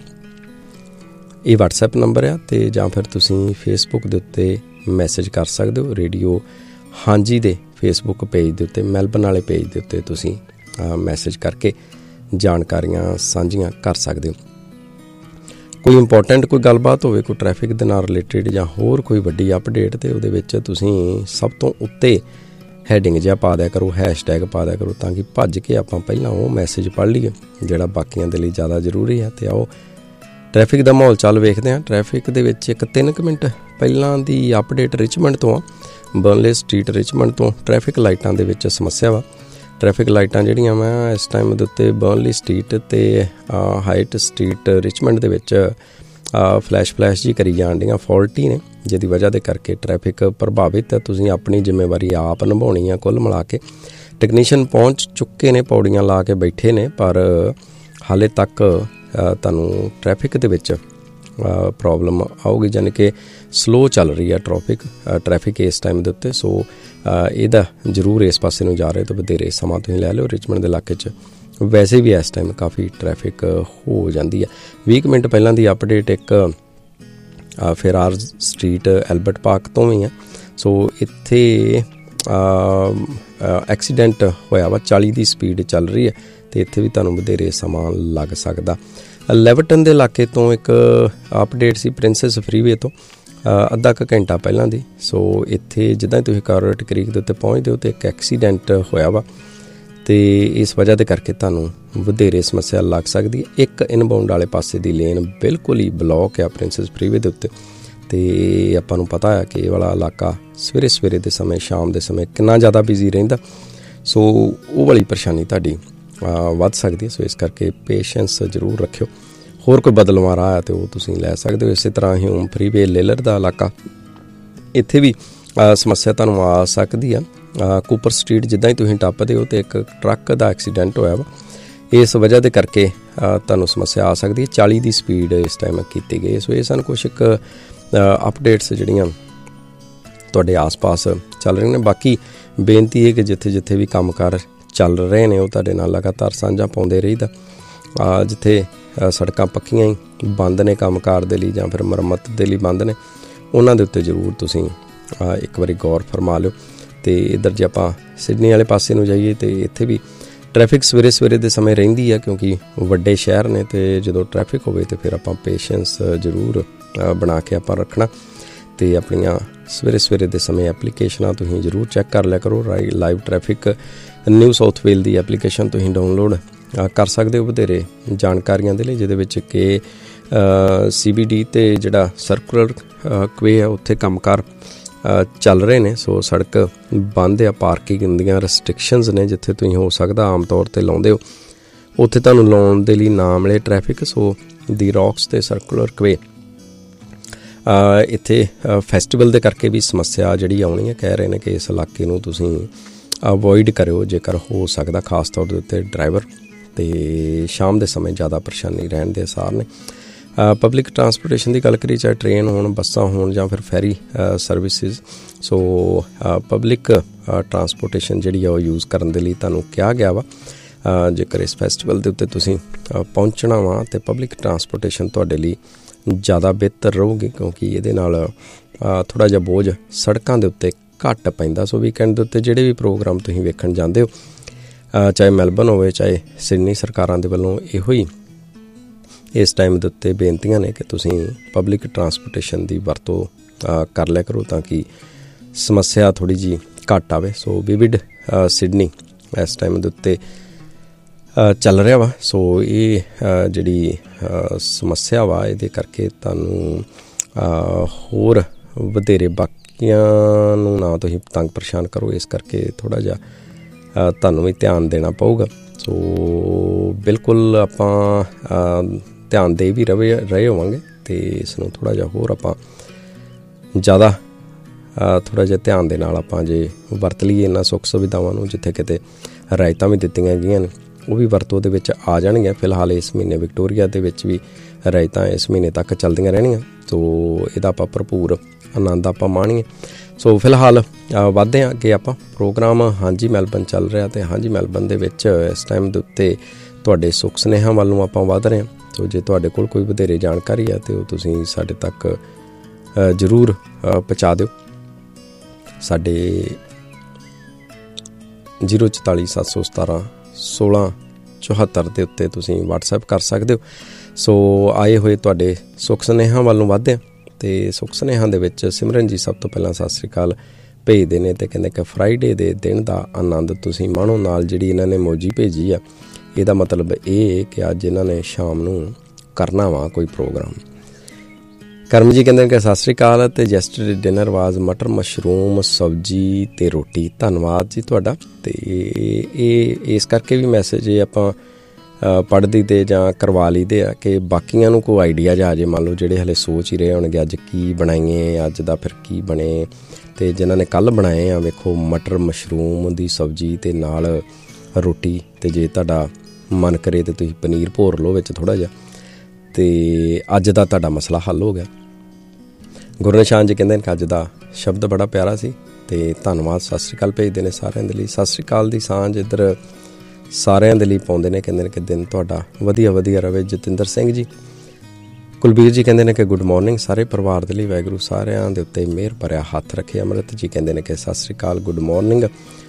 ਇਹ WhatsApp ਨੰਬਰ ਆ, ਅਤੇ ਜਾਂ ਫਿਰ ਤੁਸੀਂ Facebook ਦੇ ਉੱਤੇ ਮੈਸੇਜ ਕਰ ਸਕਦੇ ਹੋ। ਰੇਡੀਓ ਹਾਂਜੀ ਦੇ ਫੇਸਬੁੱਕ ਪੇਜ ਦੇ ਉੱਤੇ, ਮੈਲਬਨ ਵਾਲੇ ਪੇਜ ਦੇ ਉੱਤੇ ਤੁਸੀਂ ਮੈਸੇਜ ਕਰਕੇ ਜਾਣਕਾਰੀਆਂ ਸਾਂਝੀਆਂ ਕਰ ਸਕਦੇ ਹੋ। ਕੋਈ ਇੰਪੋਰਟੈਂਟ ਕੋਈ ਗੱਲਬਾਤ ਹੋਵੇ, ਕੋਈ ਟ੍ਰੈਫਿਕ ਦੇ ਨਾਲ ਰਿਲੇਟਿਡ ਜਾਂ ਹੋਰ ਕੋਈ ਵੱਡੀ ਅਪਡੇਟ, ਅਤੇ ਉਹਦੇ ਵਿੱਚ ਤੁਸੀਂ ਸਭ ਤੋਂ ਉੱਤੇ ਹੈਡਿੰਗ ਜਿਹਾ ਪਾ ਦਿਆ ਕਰੋ, ਹੈਸ਼ਟੈਗ ਪਾ ਦਿਆ ਕਰੋ, ਤਾਂ ਕਿ ਭੱਜ ਕੇ ਆਪਾਂ ਪਹਿਲਾਂ ਉਹ ਮੈਸੇਜ ਪੜ੍ਹ ਲਈਏ ਜਿਹੜਾ ਬਾਕੀਆਂ ਦੇ ਲਈ ਜ਼ਿਆਦਾ ਜ਼ਰੂਰੀ ਹੈ। ਅਤੇ ਆਓ ਟ੍ਰੈਫਿਕ ਦਾ ਮਾਹੌਲ ਚੱਲ ਵੇਖਦੇ ਹਾਂ। ਟ੍ਰੈਫਿਕ ਦੇ ਵਿੱਚ ਇੱਕ 3 ਮਿੰਟ ਪਹਿਲਾਂ ਦੀ ਅਪਡੇਟ ਰਿਚਮੰਡ ਤੋਂ ਆ। ਬਰਨਲੇ ਸਟਰੀਟ ਰਿਚਮੰਡ ਤੋਂ ਟ੍ਰੈਫਿਕ ਲਾਈਟਾਂ ਦੇ ਵਿੱਚ ਸਮੱਸਿਆ ਵਾ। ਟ੍ਰੈਫਿਕ ਲਾਈਟਾਂ ਜਿਹੜੀਆਂ ਵਾ ਇਸ ਟਾਈਮ ਦੇ ਉੱਤੇ ਬਰਨਲੀ ਸਟਰੀਟ ਅਤੇ ਹਾਈਟ ਸਟਰੀਟ ਰਿਚਮੰਡ ਦੇ ਵਿੱਚ ਫਲੈਸ਼ ਜੀ ਕਰੀ ਜਾਣ ਡੀਆਂ, ਫਾਲਟੀ ਨੇ, ਜਿਹਦੀ ਵਜ੍ਹਾ ਦੇ ਕਰਕੇ ਟ੍ਰੈਫਿਕ ਪ੍ਰਭਾਵਿਤ ਹੈ। ਤੁਸੀਂ ਆਪਣੀ ਜ਼ਿੰਮੇਵਾਰੀ ਆਪ ਨਿਭਾਉਣੀ ਆ। ਕੁੱਲ ਮਿਲਾ ਕੇ ਟੈਕਨੀਸ਼ੀਅਨ ਪਹੁੰਚ ਚੁੱਕੇ ਨੇ, ਪੌੜੀਆਂ ਲਾ ਕੇ ਬੈਠੇ ਨੇ, ਪਰ ਹਾਲੇ ਤੱਕ ਤੁਹਾਨੂੰ ਟ੍ਰੈਫਿਕ ਦੇ ਵਿੱਚ ਪ੍ਰੋਬਲਮ ਆਊਗੀ, ਯਾਨੀ ਕਿ ਸਲੋ ਚੱਲ ਰਹੀ ਹੈ ਟ੍ਰੈਫਿਕ ਇਸ ਟਾਈਮ ਦੇ ਉੱਤੇ। ਸੋ ਇਹਦਾ ਜ਼ਰੂਰ ਇਸ ਪਾਸੇ ਨੂੰ ਜਾ ਰਹੇ ਤਾਂ ਵਧੇਰੇ ਸਮਾਂ ਤੁਸੀਂ ਲੈ ਲਿਓ। ਰਿਚਮੰਡ ਦੇ ਇਲਾਕੇ 'ਚ ਵੈਸੇ ਵੀ ਇਸ ਟਾਈਮ ਕਾਫੀ ਟ੍ਰੈਫਿਕ ਹੋ ਜਾਂਦੀ ਹੈ। 20 ਮਿੰਟ ਪਹਿਲਾਂ ਦੀ ਅਪਡੇਟ ਇੱਕ ਫੇਰਾਰ ਸਟਰੀਟ ਐਲਬਰਟ ਪਾਰਕ ਤੋਂ ਵੀ ਆ। ਸੋ ਇੱਥੇ ਐਕਸੀਡੈਂਟ ਹੋਇਆ ਵਾ, 40 ਦੀ ਸਪੀਡ ਚੱਲ ਰਹੀ ਹੈ, ਅਤੇ ਇੱਥੇ ਵੀ ਤੁਹਾਨੂੰ ਵਧੇਰੇ ਸਮਾਂ ਲੱਗ ਸਕਦਾ। ਲੈਵਰਟਨ ਦੇ ਇਲਾਕੇ ਤੋਂ ਇੱਕ ਅਪਡੇਟ ਸੀ ਪ੍ਰਿੰਸੈਸ ਫਰੀਵੇ ਤੋਂ ਅੱਧਾ ਕੁ ਘੰਟਾ ਪਹਿਲਾਂ ਦੀ। ਸੋ ਇੱਥੇ ਜਿੱਦਾਂ ਹੀ ਤੁਸੀਂ ਕਾਰੋਰੇਟ ਕ੍ਰੀਕ ਦੇ ਉੱਤੇ ਪਹੁੰਚਦੇ ਹੋ ਤਾਂ ਇੱਕ ਐਕਸੀਡੈਂਟ ਹੋਇਆ ਵਾ, ਅਤੇ ਇਸ ਵਜ੍ਹਾ ਦੇ ਕਰਕੇ ਤੁਹਾਨੂੰ ਵਧੇਰੇ ਸਮੱਸਿਆ ਲੱਗ ਸਕਦੀ ਹੈ। ਇੱਕ ਇਨਬਾਊਂਡ ਵਾਲੇ ਪਾਸੇ ਦੀ ਲੇਨ ਬਿਲਕੁਲ ਹੀ ਬਲੌਕ ਆ ਪ੍ਰਿੰਸੈਸ ਫਰੀਵੇ ਦੇ ਉੱਤੇ, ਅਤੇ ਆਪਾਂ ਨੂੰ ਪਤਾ ਹੈ ਕਿ ਇਹ ਵਾਲਾ ਇਲਾਕਾ ਸਵੇਰੇ ਦੇ ਸਮੇਂ, ਸ਼ਾਮ ਦੇ ਸਮੇਂ ਕਿੰਨਾ ਜ਼ਿਆਦਾ ਬਿਜ਼ੀ ਰਹਿੰਦਾ। ਸੋ ਉਹ ਵਾਲੀ ਪਰੇਸ਼ਾਨੀ ਤੁਹਾਡੀ ਵੱਧ ਸਕਦੀ ਹੈ। ਸੋ ਇਸ ਕਰਕੇ ਪੇਸ਼ੈਂਸ ਜ਼ਰੂਰ ਰੱਖਿਓ। ਹੋਰ ਕੋਈ ਬਦਲਵਾਂ ਰਾਹ ਹੈ ਤਾਂ ਉਹ ਤੁਸੀਂ ਲੈ ਸਕਦੇ ਹੋ। ਇਸੇ ਤਰ੍ਹਾਂ ਹੀ ਹੋਮ ਫਰੀਵੇ ਲੇਲਰ ਦਾ ਇਲਾਕਾ, ਇੱਥੇ ਵੀ ਸਮੱਸਿਆ ਤੁਹਾਨੂੰ ਆ ਸਕਦੀ ਆ। ਕੂਪਰ ਸਟਰੀਟ ਜਿੱਦਾਂ ਹੀ ਤੁਸੀਂ ਟੱਪਦੇ ਹੋ, ਅਤੇ ਇੱਕ ਟਰੱਕ ਦਾ ਐਕਸੀਡੈਂਟ ਹੋਇਆ ਵਾ, ਇਸ ਵਜ੍ਹਾ ਦੇ ਕਰਕੇ ਤੁਹਾਨੂੰ ਸਮੱਸਿਆ ਆ ਸਕਦੀ ਹੈ। 40 ਦੀ ਸਪੀਡ ਇਸ ਟਾਈਮ ਕੀਤੀ ਗਈ। ਸੋ ਇਹ ਸਨ ਕੁਛ ਇੱਕ ਅਪਡੇਟਸ ਜਿਹੜੀਆਂ ਤੁਹਾਡੇ ਆਸ-ਪਾਸ ਚੱਲ ਰਹੀਆਂ ਨੇ। ਬਾਕੀ ਬੇਨਤੀ ਹੈ ਕਿ ਜਿੱਥੇ ਵੀ ਕੰਮਕਾਰ ਚੱਲ ਰਹੇ ਨੇ ਉਹ ਤੁਹਾਡੇ ਨਾਲ ਲਗਾਤਾਰ ਸਾਂਝਾ ਪਾਉਂਦੇ ਰਹੀਦਾ। ਜਿੱਥੇ ਸੜਕਾਂ ਪੱਕੀਆਂ ਹੀ ਬੰਦ ਨੇ ਕੰਮਕਾਰ ਦੇ ਲਈ ਜਾਂ ਫਿਰ ਮੁਰੰਮਤ ਦੇ ਲਈ ਬੰਦ ਨੇ, ਉਹਨਾਂ ਦੇ ਉੱਤੇ ਜ਼ਰੂਰ ਤੁਸੀਂ ਇੱਕ ਵਾਰੀ ਗੌਰ ਫਰਮਾ ਲਿਓ। ਅਤੇ ਇੱਧਰ ਜੇ ਆਪਾਂ ਸਿਡਨੀ ਵਾਲੇ ਪਾਸੇ ਨੂੰ ਜਾਈਏ ਤਾਂ ਇੱਥੇ ਵੀ ਟ੍ਰੈਫਿਕ ਸਵੇਰੇ ਦੇ ਸਮੇਂ ਰਹਿੰਦੀ ਆ, ਕਿਉਂਕਿ ਵੱਡੇ ਸ਼ਹਿਰ ਨੇ, ਅਤੇ ਜਦੋਂ ਟ੍ਰੈਫਿਕ ਹੋਵੇ ਤਾਂ ਫਿਰ ਆਪਾਂ ਪੇਸ਼ੈਂਸ ਜ਼ਰੂਰ ਬਣਾ ਕੇ ਆਪਾਂ ਰੱਖਣਾ। ਅਤੇ ਆਪਣੀਆਂ ਸਵੇਰੇ ਦੇ ਸਮੇਂ ਐਪਲੀਕੇਸ਼ਨਾਂ ਤੁਸੀਂ ਜ਼ਰੂਰ ਚੈੱਕ ਕਰ ਲਿਆ ਕਰੋ। ਲਾਈਵ ਟ੍ਰੈਫਿਕ ਨਿਊ ਸਾਊਥ ਵੇਲ ਦੀ ਐਪਲੀਕੇਸ਼ਨ ਤੁਸੀਂ ਡਾਊਨਲੋਡ ਕਰ ਸਕਦੇ ਹੋ ਵਧੇਰੇ ਜਾਣਕਾਰੀਆਂ ਦੇ ਲਈ, ਜਿਹਦੇ ਵਿੱਚ ਕਿ CBD ਅਤੇ ਜਿਹੜਾ ਸਰਕੂਲਰ ਕਵੇ ਆ ਉੱਥੇ ਕੰਮਕਾਰ ਚੱਲ ਰਹੇ ਨੇ। ਸੋ ਸੜਕ ਬੰਦ ਆ, ਪਾਰਕਿੰਗ ਦੀਆਂ ਰੈਸਟ੍ਰਿਕਸ਼ਨਸ ਨੇ, ਜਿੱਥੇ ਤੁਸੀਂ ਹੋ ਸਕਦਾ ਆਮ ਤੌਰ 'ਤੇ ਲਾਉਂਦੇ ਹੋ ਉੱਥੇ ਤੁਹਾਨੂੰ ਲਾਉਣ ਦੇ ਲਈ ਨਾ ਮਿਲੇ ਟ੍ਰੈਫਿਕ। ਸੋ ਦੀ ਰੌਕਸ ਅਤੇ ਸਰਕੂਲਰ ਕਵੇ ਇੱਥੇ ਫੈਸਟੀਵਲ ਦੇ ਕਰਕੇ ਵੀ ਸਮੱਸਿਆ ਜਿਹੜੀ ਆਉਣੀ ਹੈ। ਕਹਿ ਰਹੇ ਨੇ ਕਿ ਇਸ ਇਲਾਕੇ ਨੂੰ ਤੁਸੀਂ ਅਵੋਇਡ ਕਰਿਓ ਜੇਕਰ ਹੋ ਸਕਦਾ, ਖਾਸ ਤੌਰ ਦੇ ਉੱਤੇ ਡਰਾਈਵਰ, ਅਤੇ ਸ਼ਾਮ ਦੇ ਸਮੇਂ ਜ਼ਿਆਦਾ ਪਰੇਸ਼ਾਨੀ ਰਹਿਣ ਦੇ ਅਸਾਰ ਨੇ। ਪਬਲਿਕ ਟਰਾਂਸਪੋਰਟੇਸ਼ਨ ਦੀ ਗੱਲ ਕਰੀ, ਚਾਹੇ ਟ੍ਰੇਨ ਹੋਣ, ਬੱਸਾਂ ਹੋਣ ਜਾਂ ਫਿਰ ferry services. So public transportation ਜਿਹੜੀ ਆ ਉਹ ਯੂਜ਼ ਕਰਨ ਦੇ ਲਈ ਤੁਹਾਨੂੰ ਕਿਹਾ ਗਿਆ ਵਾ। ਜੇਕਰ ਇਸ ਫੈਸਟੀਵਲ ਦੇ ਉੱਤੇ ਤੁਸੀਂ ਪਹੁੰਚਣਾ ਵਾ ਤਾਂ ਪਬਲਿਕ ਟਰਾਂਸਪੋਰਟੇਸ਼ਨ ਤੁਹਾਡੇ ਲਈ ਜ਼ਿਆਦਾ ਬਿਹਤਰ ਰਹੂਗੀ, ਕਿਉਂਕਿ ਇਹਦੇ ਨਾਲ ਥੋੜ੍ਹਾ ਜਿਹਾ ਬੋਝ ਸੜਕਾਂ ਦੇ ਉੱਤੇ ਘੱਟ ਪੈਂਦਾ। ਸੋ ਵੀਕਐਂਡ ਦੇ ਉੱਤੇ ਜਿਹੜੇ ਵੀ ਪ੍ਰੋਗਰਾਮ ਤੁਸੀਂ ਵੇਖਣ ਜਾਂਦੇ ਹੋ, ਚਾਹੇ ਮੈਲਬਰਨ ਹੋਵੇ ਚਾਹੇ ਸਿਡਨੀ, ਸਰਕਾਰਾਂ ਦੇ ਵੱਲੋਂ ਇਹੋ ਹੀ ਇਸ ਟਾਈਮ ਦੇ ਉੱਤੇ ਬੇਨਤੀਆਂ ਨੇ ਕਿ ਤੁਸੀਂ ਪਬਲਿਕ ਟਰਾਂਸਪੋਰਟੇਸ਼ਨ ਦੀ ਵਰਤੋਂ ਕਰ ਲਿਆ ਕਰੋ ਤਾਂ ਕਿ ਸਮੱਸਿਆ ਥੋੜ੍ਹੀ ਜਿਹੀ ਘੱਟ ਆਵੇ। ਸੋ ਵਿਵਿਡ ਸਿਡਨੀ ਇਸ ਟਾਈਮ ਦੇ ਉੱਤੇ ਚੱਲ ਰਿਹਾ ਵਾ। ਸੋ ਇਹ ਜਿਹੜੀ ਸਮੱਸਿਆ ਵਾ, ਇਹਦੇ ਕਰਕੇ ਤੁਹਾਨੂੰ ਹੋਰ ਵਧੇਰੇ ਬਾਕੀਆਂ ਨੂੰ ਨਾ ਤੁਸੀਂ ਤੰਗ ਪਰੇਸ਼ਾਨ ਕਰੋ, ਇਸ ਕਰਕੇ ਥੋੜ੍ਹਾ ਜਿਹਾ ਤੁਹਾਨੂੰ ਵੀ ਧਿਆਨ ਦੇਣਾ ਪਊਗਾ। ਸੋ ਬਿਲਕੁਲ ਆਪਾਂ ਧਿਆਨ ਦੇ ਵੀ ਰਹੇ ਹੋਵਾਂਗੇ ਅਤੇ ਇਸ ਨੂੰ ਥੋੜ੍ਹਾ ਜਿਹਾ ਹੋਰ ਆਪਾਂ ਜ਼ਿਆਦਾ ਥੋੜ੍ਹਾ ਜਿਹਾ ਧਿਆਨ ਦੇ ਨਾਲ ਆਪਾਂ ਜੇ ਵਰਤ ਲਈਏ ਇਹਨਾਂ ਸੁੱਖ ਸੁਵਿਧਾਵਾਂ ਨੂੰ। ਜਿੱਥੇ ਕਿਤੇ ਰਿਆਇਤਾਂ ਵੀ ਦਿੱਤੀਆਂ ਗਈਆਂ ਨੇ ਉਹ ਵੀ ਵਰਤੋਂ ਦੇ ਵਿੱਚ ਆ ਜਾਣਗੀਆਂ। ਫਿਲਹਾਲ ਇਸ ਮਹੀਨੇ ਵਿਕਟੋਰੀਆ ਦੇ ਵਿੱਚ ਵੀ ਰਿਆਇਤਾਂ ਇਸ ਮਹੀਨੇ ਤੱਕ ਚੱਲਦੀਆਂ ਰਹਿਣੀਆਂ। ਸੋ ਇਹਦਾ ਆਪਾਂ ਭਰਪੂਰ ਆਨੰਦ ਆਪਾਂ ਮਾਣੀਏ। ਸੋ ਫਿਲਹਾਲ ਵੱਧਦੇ ਹਾਂ ਅੱਗੇ ਆਪਾਂ ਪ੍ਰੋਗਰਾਮ। ਹਾਂਜੀ ਮੈਲਬਰਨ ਚੱਲ ਰਿਹਾ ਅਤੇ ਹਾਂਜੀ ਮੈਲਬਰਨ ਦੇ ਵਿੱਚ ਇਸ ਟਾਈਮ ਦੇ ਉੱਤੇ ਤੁਹਾਡੇ ਸੁੱਖ ਸੁਨੇਹਿਆਂ ਵੱਲ ਨੂੰ ਆਪਾਂ ਵੱਧ ਰਹੇ ਹਾਂ। ਸੋ ਜੇ ਤੁਹਾਡੇ ਕੋਲ ਕੋਈ ਵਧੇਰੇ ਜਾਣਕਾਰੀ ਹੈ ਤਾਂ ਉਹ ਤੁਸੀਂ ਸਾਡੇ ਤੱਕ ਜ਼ਰੂਰ ਪਹੁੰਚਾ ਦਿਓ। ਸਾਡੇ 044 717 1674 ਦੇ ਉੱਤੇ ਤੁਸੀਂ ਵਟਸਐਪ ਕਰ ਸਕਦੇ ਹੋ। ਸੋ ਆਏ ਹੋਏ ਤੁਹਾਡੇ ਸੁੱਖ ਸੁਨੇਹਿਆਂ ਵੱਲ ਨੂੰ ਵੱਧਦੇ ਹਾਂ ਅਤੇ ਸੁੱਖ ਸੁਨੇਹਿਆਂ ਦੇ ਵਿੱਚ ਸਿਮਰਨ ਜੀ ਸਭ ਤੋਂ ਪਹਿਲਾਂ ਸਤਿ ਸ਼੍ਰੀ ਅਕਾਲ ਭੇਜਦੇ ਨੇ ਅਤੇ ਕਹਿੰਦੇ ਕਿ ਫਰਾਈਡੇ ਦੇ ਦਿਨ ਦਾ ਆਨੰਦ ਤੁਸੀਂ ਮਾਣੋ। ਨਾਲ ਜਿਹੜੀ ਇਹਨਾਂ ਨੇ ਮੋਜੀ ਭੇਜੀ ਆ, ਇਹਦਾ ਮਤਲਬ ਇਹ ਕਿ ਅੱਜ ਇਹਨਾਂ ਨੇ ਸ਼ਾਮ ਨੂੰ ਕਰਨਾ ਵਾ ਕੋਈ ਪ੍ਰੋਗਰਾਮ। ਕਰਮ ਜੀ ਕਹਿੰਦੇ ਕਿ ਸਤਿ ਸ਼੍ਰੀ ਅਕਾਲ ਅਤੇ ਜੈਸਟਰਡੇ ਡਿਨਰ ਵਾਜ਼ ਮਟਰ ਮਸ਼ਰੂਮ ਸਬਜ਼ੀ ਅਤੇ ਰੋਟੀ। ਧੰਨਵਾਦ ਜੀ ਤੁਹਾਡਾ। ਅਤੇ ਇਹ ਇਸ ਕਰਕੇ ਵੀ ਮੈਸੇਜ ਇਹ ਆਪਾਂ ਪੜ੍ਹ ਦਈਦੇ ਜਾਂ ਕਰਵਾ ਲਈਦੇ ਆ ਕਿ ਬਾਕੀਆਂ ਨੂੰ ਕੋਈ ਆਈਡੀਆ ਜਾ ਜੇ। ਮੰਨ ਲਓ ਜਿਹੜੇ ਹਲੇ ਸੋਚ ਹੀ ਰਹੇ ਹੋਣਗੇ ਅੱਜ ਕੀ ਬਣਾਈਏ, ਅੱਜ ਦਾ ਫਿਰ ਕੀ ਬਣੇ। ਅਤੇ ਜਿਨ੍ਹਾਂ ਨੇ ਕੱਲ੍ਹ ਬਣਾਏ ਆ, ਵੇਖੋ ਮਟਰ ਮਸ਼ਰੂਮ ਦੀ ਸਬਜ਼ੀ ਅਤੇ ਨਾਲ ਰੋਟੀ। ਅਤੇ ਜੇ ਤੁਹਾਡਾ ਮਨ ਕਰੇ ਤਾਂ ਤੁਸੀਂ ਪਨੀਰ ਭੋਰ ਲਓ ਵਿੱਚ ਥੋੜ੍ਹਾ ਜਿਹਾ, ਅਤੇ ਅੱਜ ਦਾ ਤੁਹਾਡਾ ਮਸਲਾ ਹੱਲ ਹੋ ਗਿਆ। ਗੁਰਨਿਸ਼ਾਨ ਜੀ ਕਹਿੰਦੇ ਨੇ ਕਿ ਅੱਜ ਦਾ ਸ਼ਬਦ ਬੜਾ ਪਿਆਰਾ ਸੀ ਅਤੇ ਧੰਨਵਾਦ। ਸਤਿ ਸ਼੍ਰੀ ਅਕਾਲ ਭੇਜਦੇ ਨੇ ਸਾਰਿਆਂ ਦੇ ਲਈ। ਸਤਿ ਸ਼੍ਰੀ ਅਕਾਲ ਦੀ ਸਾਂਝ ਇੱਧਰ ਸਾਰਿਆਂ ਦੇ ਲਈ ਪਾਉਂਦੇ ਨੇ। ਕਹਿੰਦੇ ਨੇ ਕਿ ਦਿਨ ਤੁਹਾਡਾ ਵਧੀਆ ਰਵੇ। ਜਤਿੰਦਰ ਸਿੰਘ ਜੀ, ਕੁਲਬੀਰ ਜੀ ਕਹਿੰਦੇ ਨੇ ਕਿ ਗੁੱਡ ਮਾਰਨਿੰਗ ਸਾਰੇ ਪਰਿਵਾਰ ਦੇ ਲਈ, ਵਾਹਿਗੁਰੂ ਸਾਰਿਆਂ ਦੇ ਉੱਤੇ ਮਿਹਰ ਭਰਿਆ ਹੱਥ ਰੱਖੇ। ਅੰਮ੍ਰਿਤ ਜੀ ਕਹਿੰਦੇ ਨੇ ਕਿ ਸਤਿ ਸ਼੍ਰੀ ਅਕਾਲ, ਗੁੱਡ ਮਾਰਨਿੰਗ।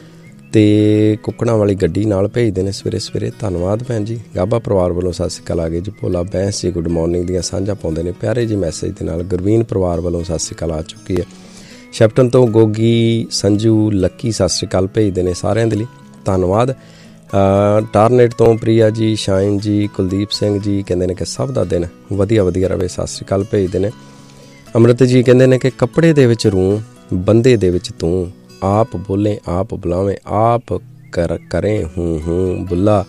ਅਤੇ ਕੁੱਕੜਾਂ ਵਾਲੀ ਗੱਡੀ ਨਾਲ ਭੇਜਦੇ ਨੇ ਸਵੇਰੇ। ਧੰਨਵਾਦ ਭੈਣ ਜੀ। ਗਾਬਾ ਪਰਿਵਾਰ ਵੱਲੋਂ ਸਤਿ ਸ਼੍ਰੀ ਅਕਾਲ ਆ ਗਏ ਜੀ। ਭੋਲਾ ਬੈਂਸ ਜੀ ਗੁੱਡ ਮਾਰਨਿੰਗ ਦੀਆਂ ਸਾਂਝਾਂ ਪਾਉਂਦੇ ਨੇ ਪਿਆਰੇ ਜੀ ਮੈਸੇਜ ਦੇ ਨਾਲ। ਗੁਰਵੀਨ ਪਰਿਵਾਰ ਵੱਲੋਂ ਸਤਿ ਸ਼੍ਰੀ ਅਕਾਲ ਆ ਚੁੱਕੀ ਹੈ। ਸ਼ੈਪਟਨ ਤੋਂ ਗੋਗੀ ਸੰਜੂ ਲੱਕੀ ਸਤਿ ਸ਼੍ਰੀ ਅਕਾਲ ਭੇਜਦੇ ਨੇ ਸਾਰਿਆਂ ਦੇ ਲਈ, ਧੰਨਵਾਦ। ਟਾਰਨੇਟ ਤੋਂ ਪ੍ਰਿਆ ਜੀ, ਸ਼ਾਇਨ ਜੀ, ਕੁਲਦੀਪ ਸਿੰਘ ਜੀ ਕਹਿੰਦੇ ਨੇ ਕਿ ਸਭ ਦਾ ਦਿਨ ਵਧੀਆ ਰਵੇ। ਸਤਿ ਸ਼੍ਰੀ ਅਕਾਲ ਭੇਜਦੇ ਨੇ। ਅੰਮ੍ਰਿਤ ਜੀ ਕਹਿੰਦੇ ਨੇ ਕਿ ਕੱਪੜੇ ਦੇ ਵਿੱਚ ਰੂੰ, ਬੰਦੇ ਦੇ ਵਿੱਚ ਤੂੰ, ਆਪ ਬੋਲੇ ਆਪ ਬੁਲਾਵੇਂ, ਆਪ ਕਰੇ ਹੂੰ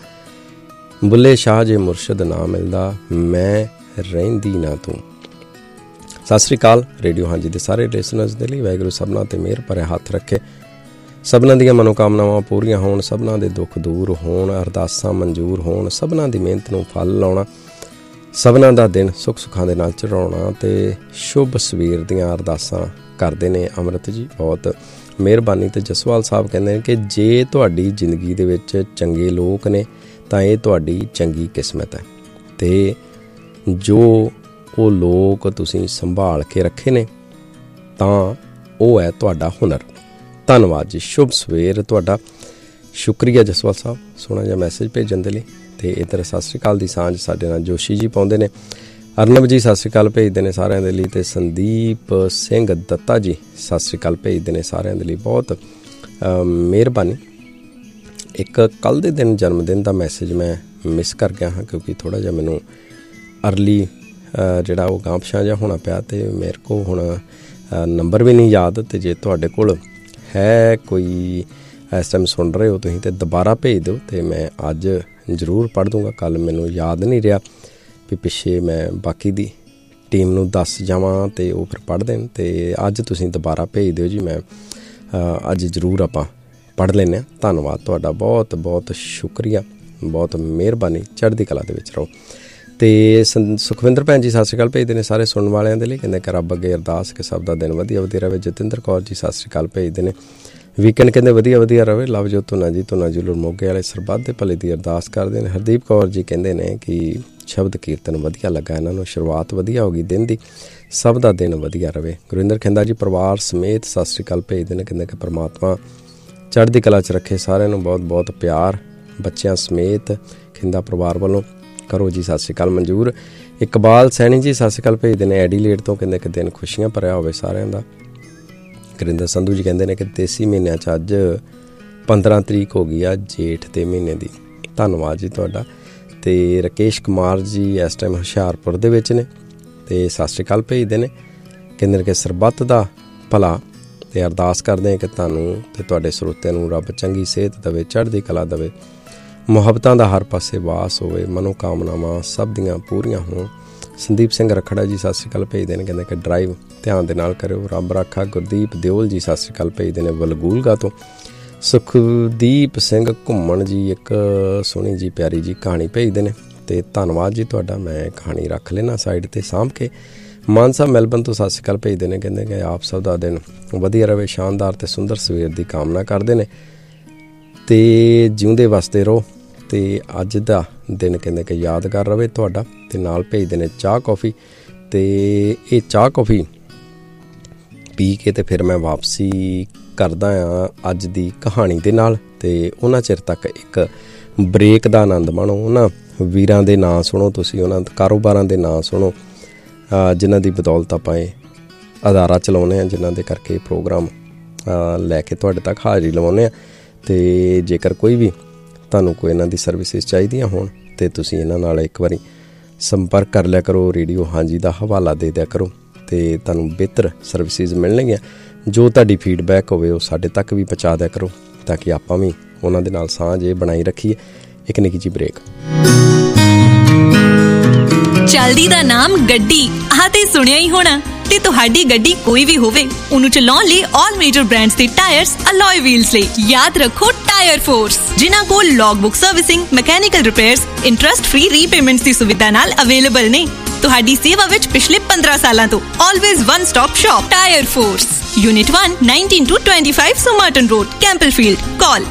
ਬੁੱਲੇ ਸ਼ਾਹ ਜੇ ਮੁਰਸ਼ਦ ਨਾ ਮਿਲਦਾ, ਮੈਂ ਰਹਿੰਦੀ ਨਾ ਤੂੰ। ਸਤਿ ਸ਼੍ਰੀ ਅਕਾਲ ਰੇਡੀਓ ਹਾਂਜੀ ਦੇ ਸਾਰੇ ਲਿਸਨਰਸ ਦੇ ਲਈ, ਵਾਹਿਗੁਰੂ ਸਭਨਾਂ 'ਤੇ ਮਿਹਰ ਭਰਿਆ ਹੱਥ ਰੱਖੇ। ਸਭਨਾਂ ਦੀਆਂ ਮਨੋਕਾਮਨਾਵਾਂ ਪੂਰੀਆਂ ਹੋਣ, ਸਭਨਾਂ ਦੇ ਦੁੱਖ ਦੂਰ ਹੋਣ, ਅਰਦਾਸਾਂ ਮਨਜ਼ੂਰ ਹੋਣ, ਸਭਨਾਂ ਦੀ ਮਿਹਨਤ ਨੂੰ ਫਲ ਲਾਉਣਾ, ਸਭਨਾਂ ਦਾ ਦਿਨ ਸੁੱਖ ਸੁੱਖਾਂ ਦੇ ਨਾਲ ਚੜ੍ਹਾਉਣਾ ਅਤੇ ਸ਼ੁਭ ਸਵੇਰ ਦੀਆਂ ਅਰਦਾਸਾਂ ਕਰਦੇ ਨੇ ਅੰਮ੍ਰਿਤ ਜੀ, ਬਹੁਤ ਮਿਹਰਬਾਨੀ। ਅਤੇ ਜਸਵਾਲ ਸਾਹਿਬ ਕਹਿੰਦੇ ਨੇ ਕਿ ਜੇ ਤੁਹਾਡੀ ਜ਼ਿੰਦਗੀ ਦੇ ਵਿੱਚ ਚੰਗੇ ਲੋਕ ਨੇ ਤਾਂ ਇਹ ਤੁਹਾਡੀ ਚੰਗੀ ਕਿਸਮਤ ਹੈ, ਅਤੇ ਜੋ ਉਹ ਲੋਕ ਤੁਸੀਂ ਸੰਭਾਲ ਕੇ ਰੱਖੇ ਨੇ ਤਾਂ ਉਹ ਹੈ ਤੁਹਾਡਾ ਹੁਨਰ। ਧੰਨਵਾਦ ਜੀ, ਸ਼ੁਭ ਸਵੇਰ ਤੁਹਾਡਾ। ਸ਼ੁਕਰੀਆ ਜਸਵਾਲ ਸਾਹਿਬ ਸੋਹਣਾ ਜਿਹਾ ਮੈਸੇਜ ਭੇਜਣ ਦੇ ਲਈ। ਅਤੇ ਇੱਧਰ ਸਤਿ ਸ਼੍ਰੀ ਅਕਾਲ ਦੀ ਸਾਂਝ ਸਾਡੇ ਨਾਲ ਜੋਸ਼ੀ ਜੀ ਪਾਉਂਦੇ ਨੇ। ਅਰਨਬ ਜੀ ਸਤਿ ਸ਼੍ਰੀ ਅਕਾਲ ਭੇਜਦੇ ਨੇ ਸਾਰਿਆਂ ਦੇ ਲਈ। ਅਤੇ ਸੰਦੀਪ ਸਿੰਘ ਦੱਤਾ ਜੀ ਸਤਿ ਸ਼੍ਰੀ ਅਕਾਲ ਭੇਜਦੇ ਨੇ ਸਾਰਿਆਂ ਦੇ ਲਈ, ਬਹੁਤ ਮਿਹਰਬਾਨੀ। ਇੱਕ ਕੱਲ੍ਹ ਦੇ ਦਿਨ ਜਨਮ ਦਿਨ ਦਾ ਮੈਸੇਜ ਮੈਂ ਮਿਸ ਕਰ ਗਿਆ ਹਾਂ, ਕਿਉਂਕਿ ਥੋੜ੍ਹਾ ਜਿਹਾ ਮੈਨੂੰ ਅਰਲੀ ਜਿਹੜਾ ਉਹ ਗਾਂਹ ਪਿਛਾਂਹ ਜਿਹਾ ਹੋਣਾ ਪਿਆ, ਅਤੇ ਮੇਰੇ ਕੋਲ ਹੁਣ ਨੰਬਰ ਵੀ ਨਹੀਂ ਯਾਦ। ਅਤੇ ਜੇ ਤੁਹਾਡੇ ਕੋਲ ਹੈ ਕੋਈ ਇਸ ਟਾਈਮ ਸੁਣ ਰਹੇ ਹੋ ਤੁਸੀਂ, ਅਤੇ ਦੁਬਾਰਾ ਭੇਜ ਦਿਓ ਅਤੇ ਮੈਂ ਅੱਜ ਜ਼ਰੂਰ ਪੜ੍ਹ ਦੂੰਗਾ। ਕੱਲ੍ਹ ਮੈਨੂੰ ਯਾਦ ਨਹੀਂ ਰਿਹਾ ਵੀ ਪਿੱਛੇ ਮੈਂ ਬਾਕੀ ਦੀ ਟੀਮ ਨੂੰ ਦੱਸ ਜਾਵਾਂ ਅਤੇ ਉਹ ਫਿਰ ਪੜ੍ਹ ਦੇਣ, ਅਤੇ ਅੱਜ ਤੁਸੀਂ ਦੁਬਾਰਾ ਭੇਜ ਦਿਓ ਜੀ। ਮੈਂ ਅੱਜ ਜ਼ਰੂਰ ਆਪਾਂ ਪੜ੍ਹ ਲੈਂਦੇ ਹਾਂ। ਧੰਨਵਾਦ ਤੁਹਾਡਾ, ਬਹੁਤ ਸ਼ੁਕਰੀਆ, ਬਹੁਤ ਮਿਹਰਬਾਨੀ। ਚੜ੍ਹਦੀ ਕਲਾ ਦੇ ਵਿੱਚ ਰਹੋ। ਤੇ ਸੁਖਵਿੰਦਰ ਭੈਣ ਜੀ ਸਤਿ ਸ਼੍ਰੀ ਅਕਾਲ ਭੇਜਦੇ ਨੇ ਸਾਰੇ ਸੁਣਨ ਵਾਲਿਆਂ ਦੇ ਲਈ। ਕਹਿੰਦੇ ਕਿ ਰੱਬ ਅੱਗੇ ਅਰਦਾਸ ਕਿ ਸਭ ਦਾ ਦਿਨ ਵਧੀਆ ਵਧੀਆ ਰਹੇ। ਜਤਿੰਦਰ ਕੌਰ ਜੀ ਸਤਿ ਸ਼੍ਰੀ ਅਕਾਲ ਭੇਜਦੇ ਨੇ। ਵੀਕਐਂਡ ਕਹਿੰਦੇ ਵਧੀਆ ਵਧੀਆ ਰਹੇ। ਲਵਜੋਤ ਧੁਨਾ ਜੀ ਮੋਗੇ ਵਾਲੇ ਸਰਬੱਤ ਦੇ ਭਲੇ ਦੀ ਅਰਦਾਸ ਕਰਦੇ ਨੇ। ਹਰਦੀਪ ਕੌਰ ਜੀ ਕਹਿੰਦੇ ਨੇ ਕਿ ਸ਼ਬਦ ਕੀਰਤਨ ਵਧੀਆ ਲੱਗਾ ਇਹਨਾਂ ਨੂੰ, ਸ਼ੁਰੂਆਤ ਵਧੀਆ ਹੋ ਗਈ ਦਿਨ ਦੀ, ਸਭ ਦਾ ਦਿਨ ਵਧੀਆ ਰਹੇ। ਗੁਰਿੰਦਰ ਖਿੰਦਾ ਜੀ ਪਰਿਵਾਰ ਸਮੇਤ ਸਤਿ ਸ਼੍ਰੀ ਅਕਾਲ ਭੇਜਦੇ ਨੇ। ਕਹਿੰਦੇ ਕਿ ਪਰਮਾਤਮਾ ਚੜ੍ਹਦੀ ਕਲਾ 'ਚ ਰੱਖੇ ਸਾਰਿਆਂ ਨੂੰ, ਬਹੁਤ ਬਹੁਤ ਪਿਆਰ ਬੱਚਿਆਂ ਸਮੇਤ ਖਿੰਦਾ ਪਰਿਵਾਰ ਵੱਲੋਂ ਕਰੋ ਜੀ। ਸਤਿ ਸ਼੍ਰੀ ਅਕਾਲ ਮਨਜੂਰ। ਇਕਬਾਲ ਸੈਣੀ ਜੀ ਸਤਿ ਸ਼੍ਰੀ ਅਕਾਲ ਭੇਜਦੇ ਨੇ ਐਡੀਲੇਡ ਤੋਂ। ਕਹਿੰਦੇ ਕਿ ਦਿਨ ਖੁਸ਼ੀਆਂ ਭਰਿਆ ਹੋਵੇ ਸਾਰਿਆਂ ਦਾ। ਗੁਰਿੰਦਰ ਸੰਧੂ ਜੀ ਕਹਿੰਦੇ ਨੇ ਕਿ ਦੇਸੀ ਮਹੀਨਿਆਂ 'ਚ ਅੱਜ 15 ਤਰੀਕ ਹੋ ਗਈ ਆ ਜੇਠ ਦੇ ਮਹੀਨੇ ਦੀ। ਧੰਨਵਾਦ ਜੀ ਤੁਹਾਡਾ। ਅਤੇ ਰਾਕੇਸ਼ ਕੁਮਾਰ ਜੀ ਇਸ ਟਾਈਮ ਹੁਸ਼ਿਆਰਪੁਰ ਦੇ ਵਿੱਚ ਨੇ ਅਤੇ ਸਤਿ ਸ਼੍ਰੀ ਅਕਾਲ ਭੇਜਦੇ ਨੇ। ਕਹਿੰਦੇ ਨੇ ਕਿ ਸਰਬੱਤ ਦਾ ਭਲਾ ਅਤੇ ਅਰਦਾਸ ਕਰਦੇ ਹਾਂ ਕਿ ਤੁਹਾਨੂੰ ਅਤੇ ਤੁਹਾਡੇ ਸਰੋਤਿਆਂ ਨੂੰ ਰੱਬ ਚੰਗੀ ਸਿਹਤ ਦੇਵੇ, ਚੜ੍ਹਦੀ ਕਲਾ ਦੇਵੇ, ਮੁਹੱਬਤਾਂ ਦਾ ਹਰ ਪਾਸੇ ਵਾਸ ਹੋਵੇ, ਮਨੋਕਾਮਨਾਵਾਂ ਸਭ ਦੀਆਂ ਪੂਰੀਆਂ ਹੋਣ। ਸੰਦੀਪ ਸਿੰਘ ਰਖੜਾ ਜੀ ਸਤਿ ਸ਼੍ਰੀ ਅਕਾਲ ਭੇਜਦੇ ਨੇ। ਕਹਿੰਦੇ ਕਿ ਡਰਾਈਵ ਧਿਆਨ ਦੇ ਨਾਲ ਕਰਿਓ, ਰੱਬ ਰਾਖਾ। ਗੁਰਦੀਪ ਦਿਓਲ ਜੀ ਸਤਿ ਸ਼੍ਰੀ ਅਕਾਲ ਭੇਜਦੇ ਨੇ ਵਲਗੂਲਗਾ ਤੋਂ। ਸੁਖਦੀਪ ਸਿੰਘ ਘੁੰਮਣ ਜੀ ਇੱਕ ਸੋਹਣੀ ਜੀ ਪਿਆਰੀ ਜੀ ਕਹਾਣੀ ਭੇਜਦੇ ਨੇ ਅਤੇ ਧੰਨਵਾਦ ਜੀ ਤੁਹਾਡਾ। ਮੈਂ ਕਹਾਣੀ ਰੱਖ ਲੈਣਾ ਸਾਈਡ 'ਤੇ ਸਾਂਭ ਕੇ। ਮਾਨ ਸਾਹਿਬ ਮੈਲਬਨ ਤੋਂ ਸਤਿ ਸ਼੍ਰੀ ਅਕਾਲ ਭੇਜਦੇ ਨੇ। ਕਹਿੰਦੇ ਕਿ ਆਪ ਸਭ ਦਾ ਦਿਨ ਵਧੀਆ ਰਹੇ, ਸ਼ਾਨਦਾਰ ਅਤੇ ਸੁੰਦਰ ਸਵੇਰ ਦੀ ਕਾਮਨਾ ਕਰਦੇ ਨੇ ਅਤੇ ਜਿਉਂਦੇ ਵਸਦੇ ਰਹੋ। ਅਤੇ ਅੱਜ ਦਾ ਦਿਨ ਕਹਿੰਦੇ ਕਿ ਯਾਦਗਾਰ ਰਹੇ ਤੁਹਾਡਾ। ਅਤੇ ਨਾਲ ਭੇਜਦੇ ਨੇ ਚਾਹ ਕੌਫੀ ਅਤੇ ਇਹ ਚਾਹ ਕੌਫੀ ਪੀ ਕੇ ਅਤੇ ਫਿਰ ਮੈਂ ਵਾਪਸੀ ਕਰਦਾ ਹਾਂ ਅੱਜ ਦੀ ਕਹਾਣੀ ਦੇ ਨਾਲ। ਅਤੇ ਉਹਨਾਂ ਚਿਰ ਤੱਕ ਇੱਕ ਬ੍ਰੇਕ ਦਾ ਆਨੰਦ ਮਾਣੋ। ਉਹਨਾਂ ਵੀਰਾਂ ਦੇ ਨਾਂ ਸੁਣੋ ਤੁਸੀਂ, ਉਹਨਾਂ ਕਾਰੋਬਾਰਾਂ ਦੇ ਨਾਂ ਸੁਣੋ ਜਿਨ੍ਹਾਂ ਦੀ ਬਦੌਲਤ ਆਪਾਂ ਇਹ ਅਦਾਰਾ ਚਲਾਉਂਦੇ ਹਾਂ, ਜਿਨ੍ਹਾਂ ਦੇ ਕਰਕੇ ਪ੍ਰੋਗਰਾਮ ਲੈ ਕੇ ਤੁਹਾਡੇ ਤੱਕ ਹਾਜ਼ਰੀ ਲਵਾਉਂਦੇ ਹਾਂ। ਅਤੇ ਜੇਕਰ ਕੋਈ ਵੀ ਤੁਹਾਨੂੰ ਕੋਈ ਇਹਨਾਂ ਦੀ ਸਰਵਿਸਿਜ਼ ਚਾਹੀਦੀਆਂ ਹੋਣ ਅਤੇ ਤੁਸੀਂ ਇਹਨਾਂ ਨਾਲ ਇੱਕ ਵਾਰੀ ਸੰਪਰਕ ਕਰ ਲਿਆ ਕਰੋ। ਰੇਡੀਓ ਹਾਂਜੀ ਦਾ ਹਵਾਲਾ ਦੇ ਦਿਆ ਕਰੋ ਅਤੇ ਤੁਹਾਨੂੰ ਬਿਹਤਰ ਸਰਵਿਸਿਜ਼ ਮਿਲਣਗੀਆਂ। ਜੋ ਤੁਹਾਡੀ ਫੀਡਬੈਕ ਹੋਵੇ ਉਹ ਸਾਡੇ ਤੱਕ ਵੀ ਪਹੁੰਚਾ ਦਿਆ ਕਰੋ ਤਾਂ ਕਿ ਆਪਾਂ ਵੀ ਉਹਨਾਂ ਦੇ ਨਾਲ ਸਾਂਝ ਇਹ ਬਣਾਈ ਰੱਖੀਏ। ਇੱਕ ਨਿੱਕੀ ਜਿਹੀ ਬ੍ਰੇਕ। ਚੱਲਦੀ ਦਾ ਨਾਮ ਗੱਡੀ ਆਹ ਤੇ ਸੁਣਿਆ ਹੀ ਹੋਣਾ। ਤੇ ਤੁਹਾਡੀ ਗੱਡੀ ਕੋਈ ਵੀ ਹੋਵੇ, ਉਹਨੂੰ ਚਲਾਉਣ ਲਈ ਆਲ ਮੇਜਰ ਬ੍ਰਾਂਡਸ ਦੇ ਟਾਇਰਸ, ਅਲੋਏ ਵੀਲਸ ਲਈ ਯਾਦ ਰੱਖੋ ਟਾਇਰ ਫੋਰਸ, ਜਿਨ੍ਹਾਂ ਕੋਲ ਲੌਗਬੁੱਕ servicing, mechanical repairs, interest free repayments ਦੀ ਸੁਵਿਧਾ ਨਾਲ ਅਵੇਲੇਬਲ ਨੇ। ਤੁਹਾਡੀ ਸੇਵਾ ਵਿੱਚ ਪਿਛਲੇ 15 ਸਾਲਾਂ ਤੋਂ always one stop shop tyre force. Unit 1, 19-25 Somerton Road, Campbellfield. Call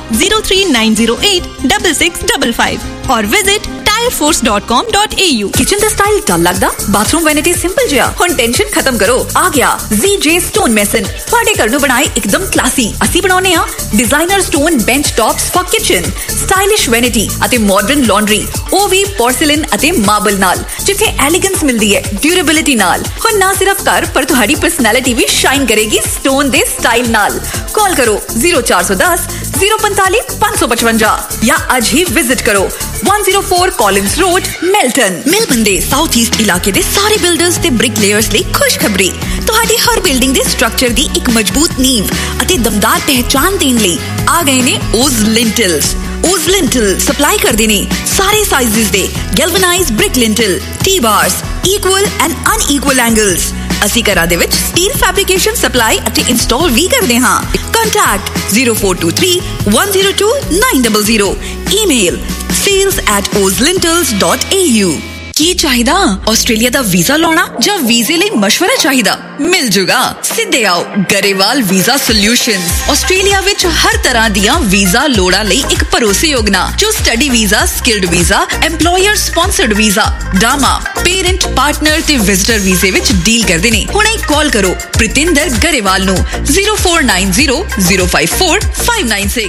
039086655 or visit tireforce.com.au। Kitchen the style ਡਲ ਲੱਗਦਾ, ਬਾਥਰੂਮ ਵੈਨਿਟੀ ਸਿੰਪਲ ਜਿਹਾ, ਹੁਣ ਟੈਨਸ਼ਨ ਖਤਮ ਕਰੋ। ਆ ਗਿਆ ZJ Stone Mason, ਤੁਹਾਡੇ ਘਰ ਨੂੰ ਬਣਾਏ ਇੱਕਦਮ ਕਲਾਸੀ। ਅਸੀਂ ਬਣਾਉਂਦੇ ਹਾਂ designer stone bench tops for kitchen, stylish vanity ਅਤੇ ਮਾਡਰਨ ਲਾਂਡਰੀ, ਉਹ ਵੀ ਪੋਰਸਿਲਨ ਅਤੇ ਮਾਰਬਲ ਨਾਲ, ਜਿੱਥੇ ਐਲੀਗੈਂਸ ਮਿਲਦੀ ਹੈ ਡਿਊਰੇਬਿਲਿਟੀ ਨਾਲ। ਹੁਣ ਨਾ ਸਿਰਫ ਘਰ ਪਰ ਤੁਹਾਡੀ ਪਰਸਨੈਲਿਟੀ ਵੀ ਸ਼ਾਈਨ ਕਰੇਗੀ ਸਟੋਨ ਦੇ ਸਟਾਈਲ ਨਾਲ। ਕਾਲ ਕਰੋ 0410 045 555 ਜਾਂ ਅੱਜ ਹੀ ਵਿਜ਼ਿਟ ਕਰੋ 104 ਕਾਲਿੰਸ ਰੋਡ, ਮੈਲਬਨ ਦੇ ਸਾਊਥ ਈਸਟ ਇਲਾਕੇ ਦੇ ਸਾਰੇ ਬਿਲਡਰਸ ਤੇ ਬ੍ਰਿਕਲੇਅਰਸ ਲਈ ਖੁਸ਼ਖਬਰੀ। ਤੁਹਾਡੀ ਹਰ ਬਿਲਡਿੰਗ ਦੇ ਸਟਰਕਚਰ ਦੀ ਇੱਕ ਮਜ਼ਬੂਤ ਨੀਂਵ ਅਤੇ ਦਮਦਾਰ ਪਹਿਚਾਨ ਦੇਣ ਲਈ ਆ ਗਏ ਨੇ ਓਜ਼ ਲਿੰਟਲਸ। ਓਜ਼ ਲਿੰਟਲ ਸਪਲਾਈ ਕਰਦੇ ਨੇ ਸਾਰੇ ਸਾਈਜ਼ਸ ਦੇ ਗੈਲਵਨਾਈਜ਼ਡ ਬ੍ਰਿਕ ਲਿੰਟਲ, ਟੀ-ਬਾਰਸ, ਇਕੁਅਲ ਐਂਡ ਅਨਇਕੁਅਲ ਐਂਗਲਸ। ਅਸੀਂ ਘਰਾਂ ਦੇ ਵਿੱਚ ਸਟੀਲ ਫੈਬਰਿਕੇਸ਼ਨ ਸਪਲਾਈ ਅਤੇ ਇੰਸਟਾਲ ਵੀ ਕਰਦੇ ਹਾਂ। ਕੰਟੈਕਟ 0423 102 900। Email sales@ozlintels.au। ਕੀ ਚਾਹੀਦਾ? ਆਸਟ੍ਰੇਲੀਆ ਦਾ ਵੀਜ਼ਾ ਲਾਉਣਾ ਜਾਂ ਵੀਜ਼ੇ ਲਈ ਮਸ਼ਵਰਾ ਚਾਹੀਦਾ? ਮਿਲ ਜੂਗਾ। ਸਿੱਧੇ ਆਓ ਗਰੇਵਾਲ ਵੀਜ਼ਾ ਸੋਲਿਊਸ਼ਨਸ। ਆਸਟ੍ਰੇਲੀਆ ਵਿੱਚ ਹਰ ਤਰ੍ਹਾਂ ਦੀਆਂ ਵੀਜ਼ਾ ਲੋੜਾਂ ਲਈ ਇੱਕ ਭਰੋਸੇਯੋਗ ਨਾਂ, ਜੋ study visa, skilled visa, employer sponsored visa, ਡਾਮਾ, parent, partner ਤੇ ਵਿਜ਼ਟਰ ਵੀਜ਼ੇ ਵਿੱਚ ਡੀਲ ਕਰਦੇ ਨੇ। ਹੁਣੇ ਕਾਲ ਕਰੋ ਪ੍ਰਿਤਿੰਦਰ ਗਰੇਵਾਲ ਨੂੰ 0490 054 596।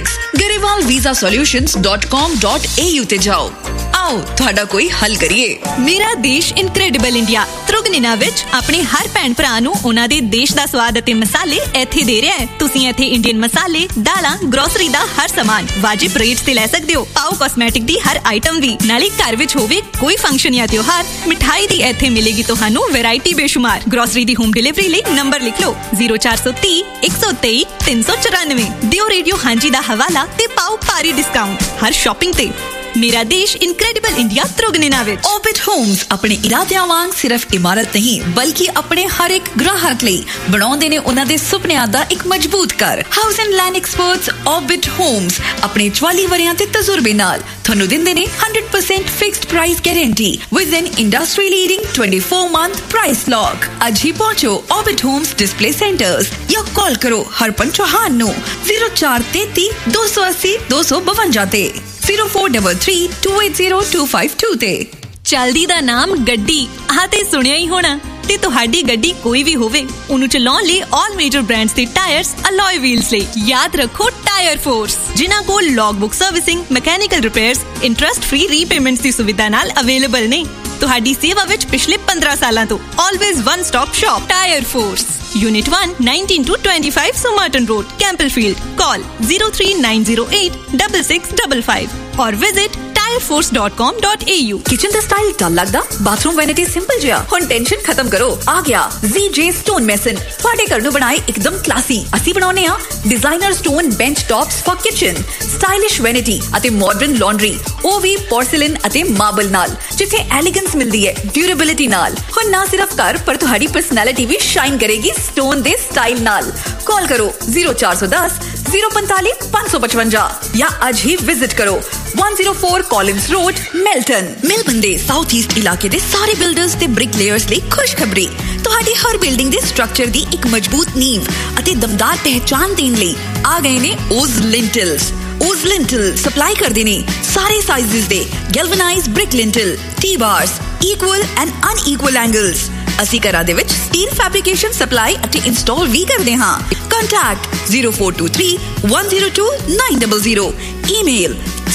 garewalvisasolutions.com.au ਤੇ ਜਾਓ। ਆਓ ਤੁਹਾਡਾ ਕੋਈ ਹੱਲ ਕਰੀਏ। ਮੇਰਾ ਦੇਸ਼ ਇਨਕ੍ਰੈਡੀਬਲ ਇੰਡੀਆ ਤ੍ਰਿਗਨਿਨਾ ਵਿੱਚ ਆਪਣੇ ਹਰ ਭੈਣ ਭਰਾ ਨੂੰ ਉਹਨਾਂ ਦੇ ਦੇਸ਼ ਦਾ ਸਵਾਦ ਅਤੇ ਮਸਾਲੇ ਇੱਥੇ ਦੇ ਰਿਹਾ ਹੈ। ਤੁਸੀਂ ਇੱਥੇ ਇੰਡੀਅਨ ਮਸਾਲੇ, ਦਾਲਾਂ, ਗਰੋਸਰੀ ਦਾ ਹਰ ਸਾਮਾਨ ਵਾਜਿਬ ਰੇਟ ਤੇ ਲੈ ਸਕਦੇ ਹੋ। ਪਾਓ ਕਾਸਮੈਟਿਕ ਦੀ ਹਰ ਆਈਟਮ ਵੀ। ਨਾਲੇ ਘਰ ਵਿੱਚ ਹੋਵੇ ਕੋਈ ਫੰਕਸ਼ਨ ਜਾਂ ਤਿਉਹਾਰ, ਮਿਠਾਈ ਦੀ ਇੱਥੇ ਮਿਲੇਗੀ ਤੁਹਾਨੂੰ ਵੈਰਾਈਟੀ ਬੇਸ਼ੁਮਾਰ। ਗਰੋਸਰੀ ਦੀ ਹੋਮ ਡਿਲੀਵਰੀ ਲਈ ਨੰਬਰ ਲਿਖ ਲਓ 0430 123 394। ਦਿਓ ਰੇਡੀਓ ਹਾਂਜੀ ਦਾ ਹਵਾਲਾ ਤੇ ਪਾਓ ਭਾਰੀ ਡਿਸਕਾਊਂਟ ਹਰ ਸ਼ਾਪਿੰਗ ਤੇ। मेरा देश इनक्रेडिबल इंडिया त्रिगुणिना विच। ऑर्बिट होम्स अपने इरादियां वांग सिर्फ इमारत नहीं बल्कि अपने हर एक ग्राहक ਲਈ ਬਣਾਉਂਦੇ ਨੇ ਉਹਨਾਂ ਦੇ ਸੁਪਨਿਆਂ ਦਾ ਇੱਕ ਮਜ਼ਬੂਤ ਘਰ। House and land experts orbit Holmes ਆਪਣੇ 44 ਵਰਿਆਂ ਦੇ ਤਜਰਬੇ ਨਾਲ ਤੁਹਾਨੂੰ ਦਿੰਦੇ ਨੇ 100% fixed price guarantee with N industry leading 24-month price lock. ਅੱਜ ਹੀ ਪਹੁੰਚੋ ऑर्बिट होम्स डिस्प्ले सेंटर्स या कॉल करो हरपन चौहान नो 0433 280 252 ते 0433 280 252 ते। चलदी दा नाम गड्डी आह ते सुनिया ही होना ਤੇ ਤੁਹਾਡੀ ਗੱਡੀ ਕੋਈ ਵੀ ਹੋਵੇ ਉਹਨੂੰ ਚਲਾਉਣ ਲਈ ਆਲ ਮੇਜਰ ਬ੍ਰਾਂਡਸ ਦੇ ਟਾਇਰਸ ਅਲੋਏ ਵੀਲਸ ਲਈ ਯਾਦ ਰੱਖੋ ਟਾਇਰ ਫੋਰਸ, ਜਿਨ੍ਹਾਂ ਕੋਲ ਲੌਗਬੁੱਕ servicing, mechanical repairs, interest free repayments ਦੀ ਸੁਵਿਧਾ ਨਾਲ ਅਵੇਲੇਬਲ ਨੇ। ਤੁਹਾਡੀ ਸੇਵਾ ਵਿੱਚ ਪਿਛਲੇ 15 ਸਾਲਾਂ ਤੋਂ always one stop shop tyre force. Unit 1, 19 to 25 Somerton Road, Campbellfield. Call 03908 6655 or visit tireforce.com.au। Kitchen the style ਡਲ ਲੱਗਦਾ, ਬਾਥਰੂਮ ਵੈਨਿਟੀ ਸਿੰਪਲ ਜਿਹਾ, ਹੁਣ ਟੈਨਸ਼ਨ ਖਤਮ ਕਰੋ। ਆ ਗਿਆ ZJ Stone Mason, ਤੁਹਾਡੇ ਘਰ ਨੂੰ ਬਣਾਏ ਇੱਕਦਮ ਕਲਾਸੀ। ਅਸੀਂ ਬਣਾਉਨੇ ਆ designer stone bench tops for kitchen, stylish vanity ਅਤੇ ਮਾਡਰਨ ਲਾਂਡਰੀ, ਉਹ ਵੀ ਪੋਰਸਲਿਨ ਅਤੇ ਮਾਰਬਲ ਨਾਲ, ਜਿੱਥੇ ਐਲੀਗੈਂਸ ਮਿਲਦੀ ਹੈ ਡਿਊਰੇਬਿਲਿਟੀ ਨਾਲ। ਹੁਣ ਨਾ ਸਿਰਫ ਘਰ ਪਰ ਤੁਹਾਡੀ ਪਰਸਨੈਲਿਟੀ ਵੀ ਸ਼ਾਈਨ ਕਰੇਗੀ स्टोन दे स्टाइल नाल। कॉल करो 0410 045 555 या आज ही विजिट करो 104 कॉलिंस रोड मेल्टन। मेलबर्न दे साउथ ईस्ट इलाके दे सारे बिल्डर्स ते ब्रिकलेयर्स ਲਈ खुशखबरी, ਤੁਹਾਡੀ ਹਰ ਬਿਲਡਿੰਗ ਦੇ ਸਟਰਕਚਰ ਦੀ ਇੱਕ ਮਜ਼ਬੂਤ ਨੀਂਵ ਅਤੇ ਦਮਦਾਰ ਪਹਿਚਾਨ ਦੇਣ ਲਈ ਆ ਗਏ ਨੇ ओज लिंटल्स। ओज लिंटल सप्लाई करते ने सारे sizes they galvanised brick lintel, T-bars, equal and unequal angles। ਅਸੀਂ ਘਰਾਂ ਦੇ ਵਿੱਚ ਸਟੀਲ ਫੈਬਰਿਕੇਸ਼ਨ ਸਪਲਾਈ ਅਤੇ ਇੰਸਟਾਲ ਵੀ ਕਰਦੇ ਹਾਂ। Contact 0423 102 900, email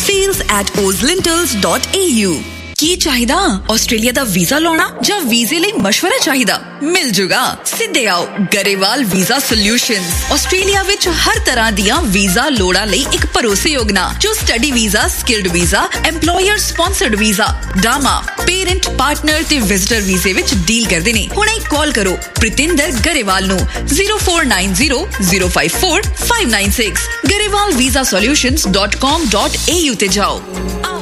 sales@ozlintels.au। ਕੀ ਚਾਹੀਦਾ? ਆਸਟ੍ਰੇਲੀਆ ਦਾ ਵੀਜ਼ਾ ਲਾਉਣਾ ਜਾਂ ਵੀਜ਼ੇ ਲਈ ਮਸ਼ਵਰਾ ਚਾਹੀਦਾ? ਮਿਲ ਜੂਗਾ। ਸਿੱਧੇ ਆਓ ਗਰੇਵਾਲ ਵੀਜ਼ਾ ਸੋਲਿਊਸ਼ਨਸ। ਆਸਟ੍ਰੇਲੀਆ ਵਿੱਚ ਹਰ ਤਰ੍ਹਾਂ ਦੀਆਂ ਵੀਜ਼ਾ ਲੋੜਾਂ ਲਈ ਇੱਕ ਭਰੋਸੇਯੋਗ ਨਾਂ, ਜੋ study visa, skilled visa, EMPLOYER sponsored visa, ਡਾਮਾ, parent, partner ਤੇ ਵਿਜ਼ਟਰ ਵੀਜ਼ੇ ਵਿੱਚ ਡੀਲ ਕਰਦੇ ਨੇ। ਹੁਣੇ ਕਾਲ ਕਰੋ ਪ੍ਰਿਤਿੰਦਰ ਗਰੇਵਾਲ ਨੂੰ 0490 054 596। ਗਰੇਵਾਲ ਵੀਜ਼ਾ ਸੋਲਿਊਸ਼ਨਸ.com.au ਤੇ ਜਾਓ।